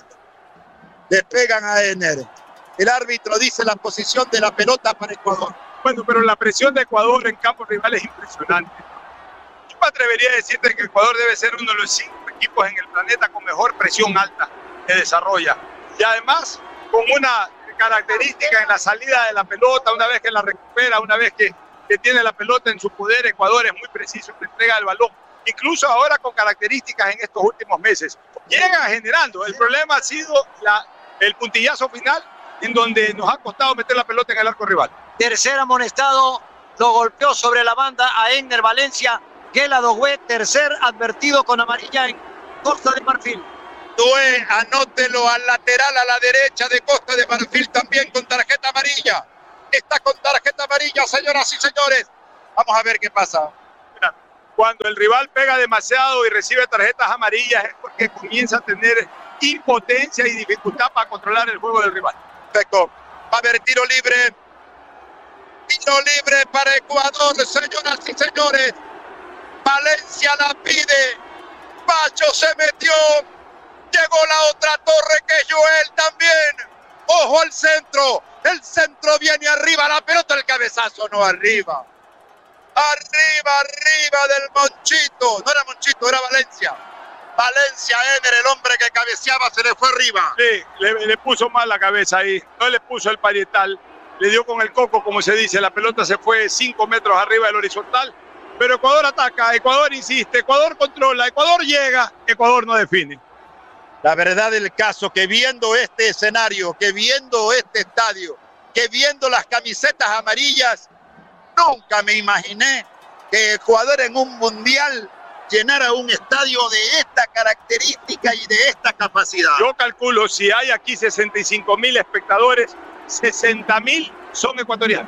B: le pegan a Ener, el árbitro dice la posición de la pelota para Ecuador.
A: Bueno, pero la presión de Ecuador en campo rival es impresionante. Yo me atrevería a decirte que Ecuador debe ser uno de los cinco equipos en el planeta con mejor presión alta que desarrolla. Y además, con una característica en la salida de la pelota, una vez que la recupera, una vez que, que tiene la pelota en su poder, Ecuador es muy preciso en la entrega del balón. Incluso ahora con características en estos últimos meses. Llega generando. El problema ha sido la, el puntillazo final, en donde nos ha costado meter la pelota en el arco rival.
D: Tercer amonestado, lo golpeó sobre la banda a Ener Valencia. Gela Dogué, tercer advertido con amarilla en Costa de Marfil.
B: Dué, anótelo al lateral a la derecha de Costa de Marfil también con tarjeta amarilla. Está con tarjeta amarilla, señoras y señores. Vamos a ver qué pasa.
A: Cuando el rival pega demasiado y recibe tarjetas amarillas es porque comienza a tener impotencia y dificultad para controlar el juego del rival.
B: Perfecto. Va a haber tiro libre. Tiro libre para Ecuador, señoras y señores. Valencia la pide. Pacho se metió. Llegó la otra torre que es Joel también. Ojo al centro. El centro viene arriba. La pelota, el cabezazo no arriba. Arriba, arriba del Monchito. No era Monchito, era Valencia. Valencia, Eder, el hombre que cabeceaba, se le fue arriba.
A: Sí, le, le puso mal la cabeza ahí. No le puso el parietal. Le dio con el coco, como se dice. La pelota se fue cinco metros arriba del horizontal. Pero Ecuador ataca, Ecuador insiste, Ecuador controla, Ecuador llega, Ecuador no define.
B: La verdad del caso, que viendo este escenario, que viendo este estadio, que viendo las camisetas amarillas, nunca me imaginé que Ecuador en un mundial llenara un estadio de esta característica y de esta capacidad.
A: Yo calculo, si hay aquí sesenta y cinco mil espectadores, sesenta mil son ecuatorianos.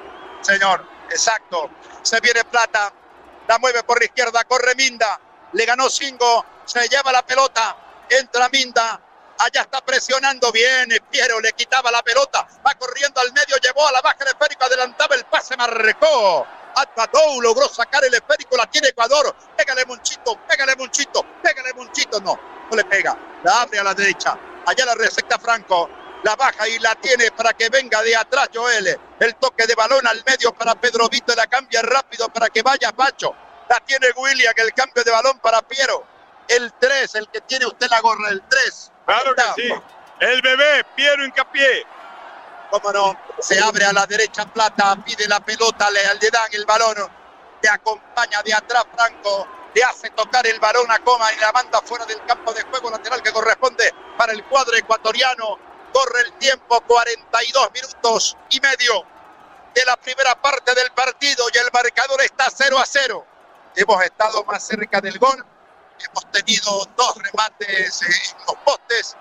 B: Señor, exacto. Se viene Plata, la mueve por la izquierda, corre Minda, le ganó Singo, se lleva la pelota, entra Minda, allá está presionando bien, Piero le quitaba la pelota, va corriendo al medio, llevó a la baja el esférico, adelantaba el pase, marcó. Atpatou logró sacar el esférico, la tiene Ecuador, pégale Monchito, pégale Monchito, pégale Monchito, no, no le pega, la abre a la derecha, allá la recepta Franco, la baja y la tiene para que venga de atrás Joel, el toque de balón al medio para Pedro Vito, la cambia rápido para que vaya Pacho, la tiene William, el cambio de balón para Piero, el tres, el que tiene usted la gorra, el tres.
A: Claro que sí, el bebé, Piero Hincapié.
B: Cómo no, se abre a la derecha Plata, pide la pelota, le, le dan el balón, le acompaña de atrás Franco, le hace tocar el balón a Coma y la manda fuera del campo de juego lateral que corresponde para el cuadro ecuatoriano. Corre el tiempo, cuarenta y dos minutos y medio de la primera parte del partido y el marcador está cero a cero. Hemos estado más cerca del gol, hemos tenido dos remates en los postes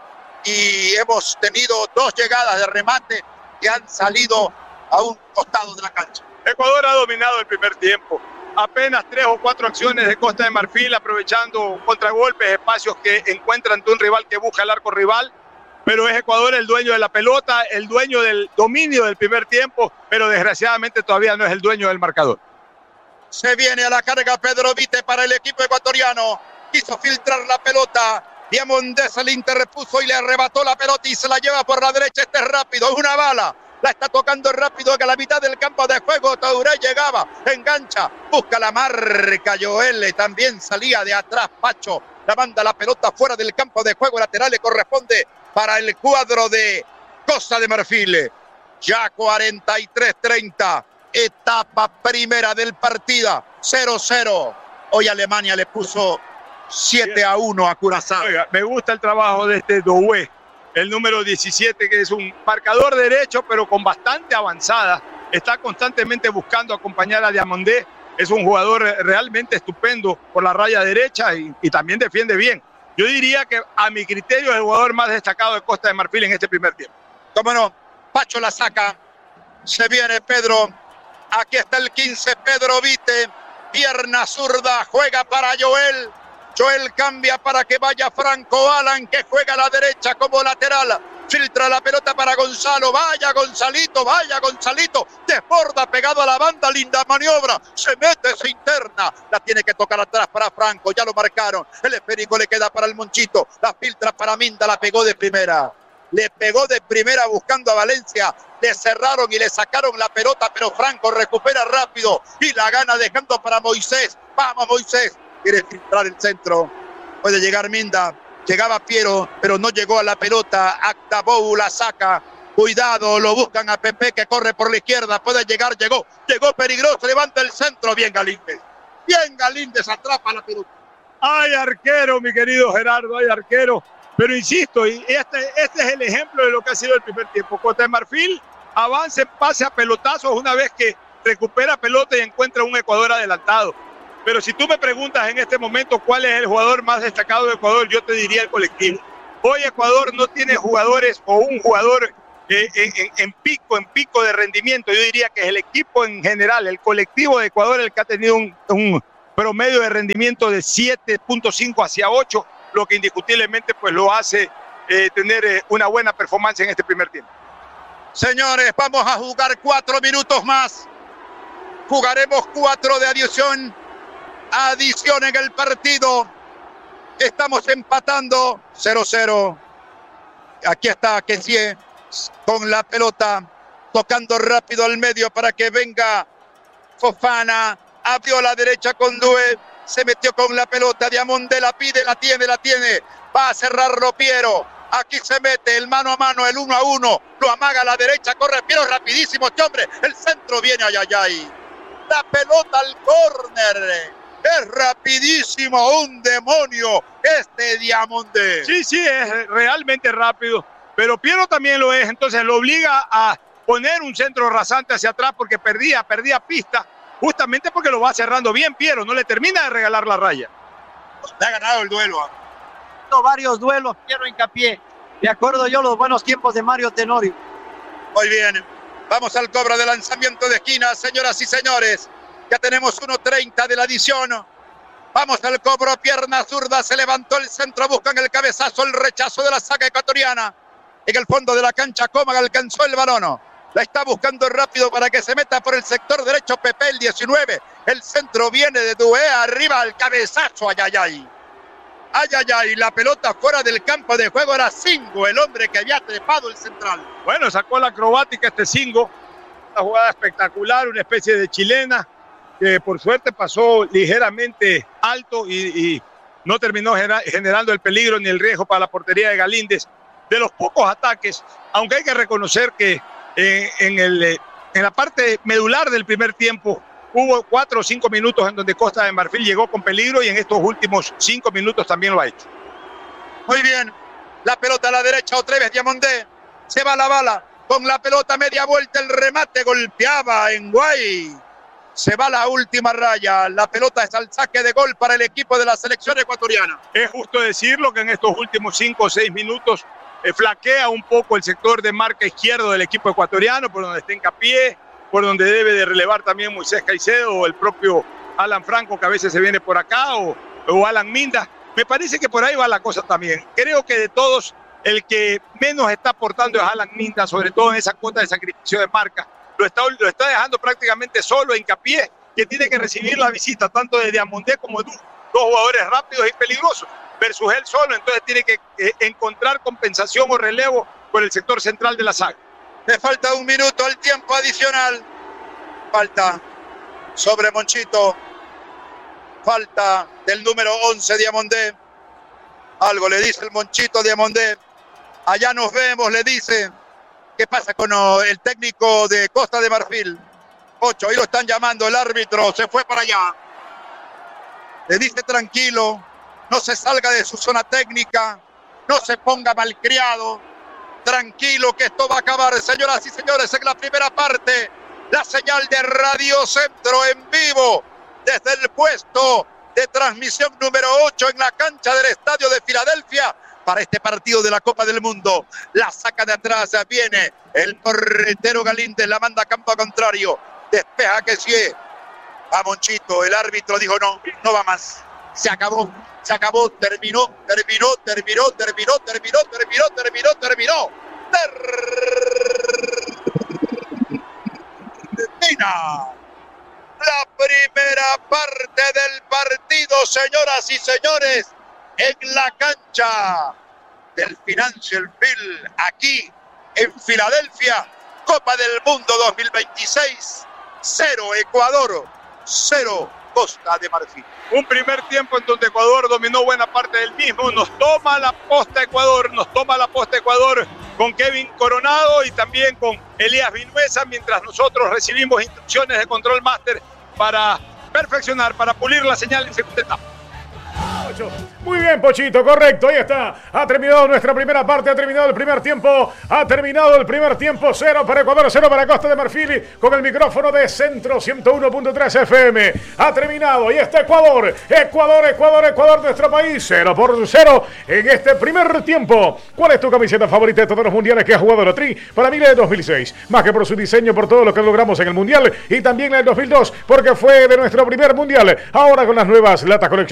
B: y hemos tenido dos llegadas de remate que han salido a un costado de la cancha.
A: Ecuador ha dominado el primer tiempo. Apenas tres o cuatro acciones de Costa de Marfil, aprovechando contragolpes, espacios que encuentran ante un rival que busca el arco rival. Pero es Ecuador el dueño de la pelota, el dueño del dominio del primer tiempo, pero desgraciadamente todavía no es el dueño del marcador.
B: Se viene a la carga Pedro Vite para el equipo ecuatoriano. Quiso filtrar la pelota. Diamondé se le interpuso y le arrebató la pelota y se la lleva por la derecha. Este es rápido, es una bala. La está tocando rápido que a la mitad del campo de juego Touré llegaba, engancha, busca la marca Joel, también salía de atrás Pacho. La manda la pelota fuera del campo de juego lateral, le corresponde para el cuadro de Costa de Marfil. Ya cuarenta y tres treinta, etapa primera del partido, cero cero. Hoy Alemania le puso siete a uno a Curazao.
A: Oiga, me gusta el trabajo de este Doué, el número diecisiete, que es un marcador derecho, pero con bastante avanzada. Está constantemente buscando acompañar a Diamondé. Es un jugador realmente estupendo por la raya derecha y, y también defiende bien. Yo diría que a mi criterio es el jugador más destacado de Costa de Marfil en este primer tiempo.
B: Cómo no, Pacho la saca, se viene Pedro, aquí está el quince, Pedro Vite, pierna zurda, juega para Joel, Joel cambia para que vaya Franco Alan, que juega a la derecha como lateral, filtra la pelota para Gonzalo, vaya Gonzalito, vaya Gonzalito, desborda pegado a la banda, linda maniobra, se mete, se interna, la tiene que tocar atrás para Franco, ya lo marcaron, el esférico le queda para el Monchito, la filtra para Minda, la pegó de primera, le pegó de primera buscando a Valencia, le cerraron y le sacaron la pelota, pero Franco recupera rápido y la gana dejando para Moisés, vamos Moisés, quiere filtrar el centro, puede llegar Minda, llegaba Piero, pero no llegó a la pelota. Actabou la saca. Cuidado, lo buscan a Pepe que corre por la izquierda. Puede llegar, llegó. Llegó peligroso, levanta el centro. Bien Galíndez. Bien Galíndez, atrapa la pelota.
A: Hay arquero, mi querido Gerardo, hay arquero. Pero insisto, y este, este es el ejemplo de lo que ha sido el primer tiempo. Costa de Marfil avanza en pase a pelotazos una vez que recupera pelota y encuentra un Ecuador adelantado. Pero si tú me preguntas en este momento cuál es el jugador más destacado de Ecuador, yo te diría el colectivo. Hoy Ecuador no tiene jugadores o un jugador eh, en, en pico, en pico de rendimiento. Yo diría que es el equipo en general, el colectivo de Ecuador el que ha tenido un, un promedio de rendimiento de siete punto cinco hacia ocho, lo que indiscutiblemente pues lo hace eh, tener eh, una buena performance en este primer tiempo.
B: Señores, vamos a jugar cuatro minutos más. Jugaremos cuatro de adición. Adición en el partido. Estamos empatando cero cero. Aquí está Kessie con la pelota, tocando rápido al medio para que venga Fofana. Abrió a la derecha con Due. Se metió con la pelota. Diamondé la pide, la tiene, la tiene. Va a cerrarlo Piero. Aquí se mete el mano a mano, el uno a uno. Lo amaga a la derecha, corre Piero rapidísimo este hombre. El centro viene, ay, ay, ay. La pelota al córner. Es rapidísimo, un demonio este Diamondé.
A: Sí, sí, es realmente rápido. Pero Piero también lo es, entonces lo obliga a poner un centro rasante hacia atrás porque perdía, perdía pista. Justamente porque lo va cerrando bien Piero, no le termina de regalar la raya.
B: Le ha ganado el duelo.
D: Varios duelos, Piero Hincapié. Me acuerdo yo los buenos tiempos de Mario Tenorio.
B: Muy bien, vamos al cobro de lanzamiento de esquina, señoras y señores. Ya tenemos uno treinta de la adición. Vamos al cobro, pierna zurda, se levantó el centro, buscan el cabezazo, el rechazo de la saga ecuatoriana. En el fondo de la cancha, Cómaga alcanzó el balón. La está buscando rápido para que se meta por el sector derecho Pepe, el diecinueve. El centro viene de Due, arriba al cabezazo, ay, ay, ay. Ay, ay, ay, la pelota fuera del campo de juego era Singo, el hombre que había trepado el central.
A: Bueno, sacó la acrobática este Singo. Una jugada espectacular, una especie de chilena, que por suerte pasó ligeramente alto y, y no terminó genera, generando el peligro ni el riesgo para la portería de Galíndez. De los pocos ataques, aunque hay que reconocer que eh, en, el, en la parte medular del primer tiempo hubo cuatro o cinco minutos en donde Costa de Marfil llegó con peligro y en estos últimos cinco minutos también lo ha hecho.
B: Muy bien, la pelota a la derecha, otra vez Diamondé, se va la bala, con la pelota media vuelta, el remate golpeaba en Guay. Se va la última raya, la pelota es al saque de gol para el equipo de la selección ecuatoriana.
A: Es justo decirlo que en estos últimos cinco o seis minutos eh, flaquea un poco el sector de marca izquierdo del equipo ecuatoriano, por donde está Hincapié, por donde debe de relevar también Moisés Caicedo o el propio Alan Franco, que a veces se viene por acá, o, o Alan Minda. Me parece que por ahí va la cosa también. Creo que de todos, el que menos está aportando es Alan Minda, sobre todo en esa cuota de sacrificio de marca. Lo está, lo está dejando prácticamente solo Hincapié, que tiene que recibir la visita tanto de Diamondé como de dos jugadores rápidos y peligrosos, versus él solo. Entonces tiene que eh, encontrar compensación o relevo por el sector central de la saga.
B: Le falta un minuto al tiempo adicional. Falta sobre Monchito. Falta del número once, Diamondé. Algo le dice el Monchito Diamondé. Allá nos vemos, le dice. ¿Qué pasa con el técnico de Costa de Marfil? Ocho, ahí lo están llamando, el árbitro se fue para allá. Le dice tranquilo, no se salga de su zona técnica, no se ponga malcriado. Tranquilo que esto va a acabar, señoras y señores, en la primera parte. La señal de Radio Centro en vivo desde el puesto de transmisión número ocho en la cancha del Estadio de Filadelfia para este partido de la Copa del Mundo. La saca de atrás, viene el portero Galíndez, la manda a campo contrario, despeja Kessie. Va Monchito, el árbitro dijo no, no va más. Se acabó, se acabó, terminó, terminó, terminó, terminó, terminó, terminó, terminó, terminó. Termina la primera parte del partido, señoras y señores, en la cancha del Financial Field, aquí en Filadelfia. Copa del Mundo dos mil veintiséis, cero Ecuador, cero Costa de Marfil.
A: Un primer tiempo en donde Ecuador dominó buena parte del mismo. Nos toma la posta Ecuador, nos toma la posta Ecuador con Kevin Coronado y también con Elías Vinuesa, mientras nosotros recibimos instrucciones de Control Master para perfeccionar, para pulir la señal en segunda etapa.
C: ocho. Muy bien, Pochito, correcto, ahí está. Ha terminado nuestra primera parte, ha terminado el primer tiempo, ha terminado el primer tiempo, cero para Ecuador, cero para Costa de Marfil, con el micrófono de Centro ciento uno punto tres F M. Ha terminado, y está Ecuador, Ecuador, Ecuador, Ecuador, nuestro país, cero por cero en este primer tiempo. ¿Cuál es tu camiseta favorita de todos los mundiales que ha jugado la Tri? Para mí la de dos mil seis, más que por su diseño, por todo lo que logramos en el mundial, y también la de dos mil dos, porque fue de nuestro primer mundial. Ahora con las nuevas Lata Collection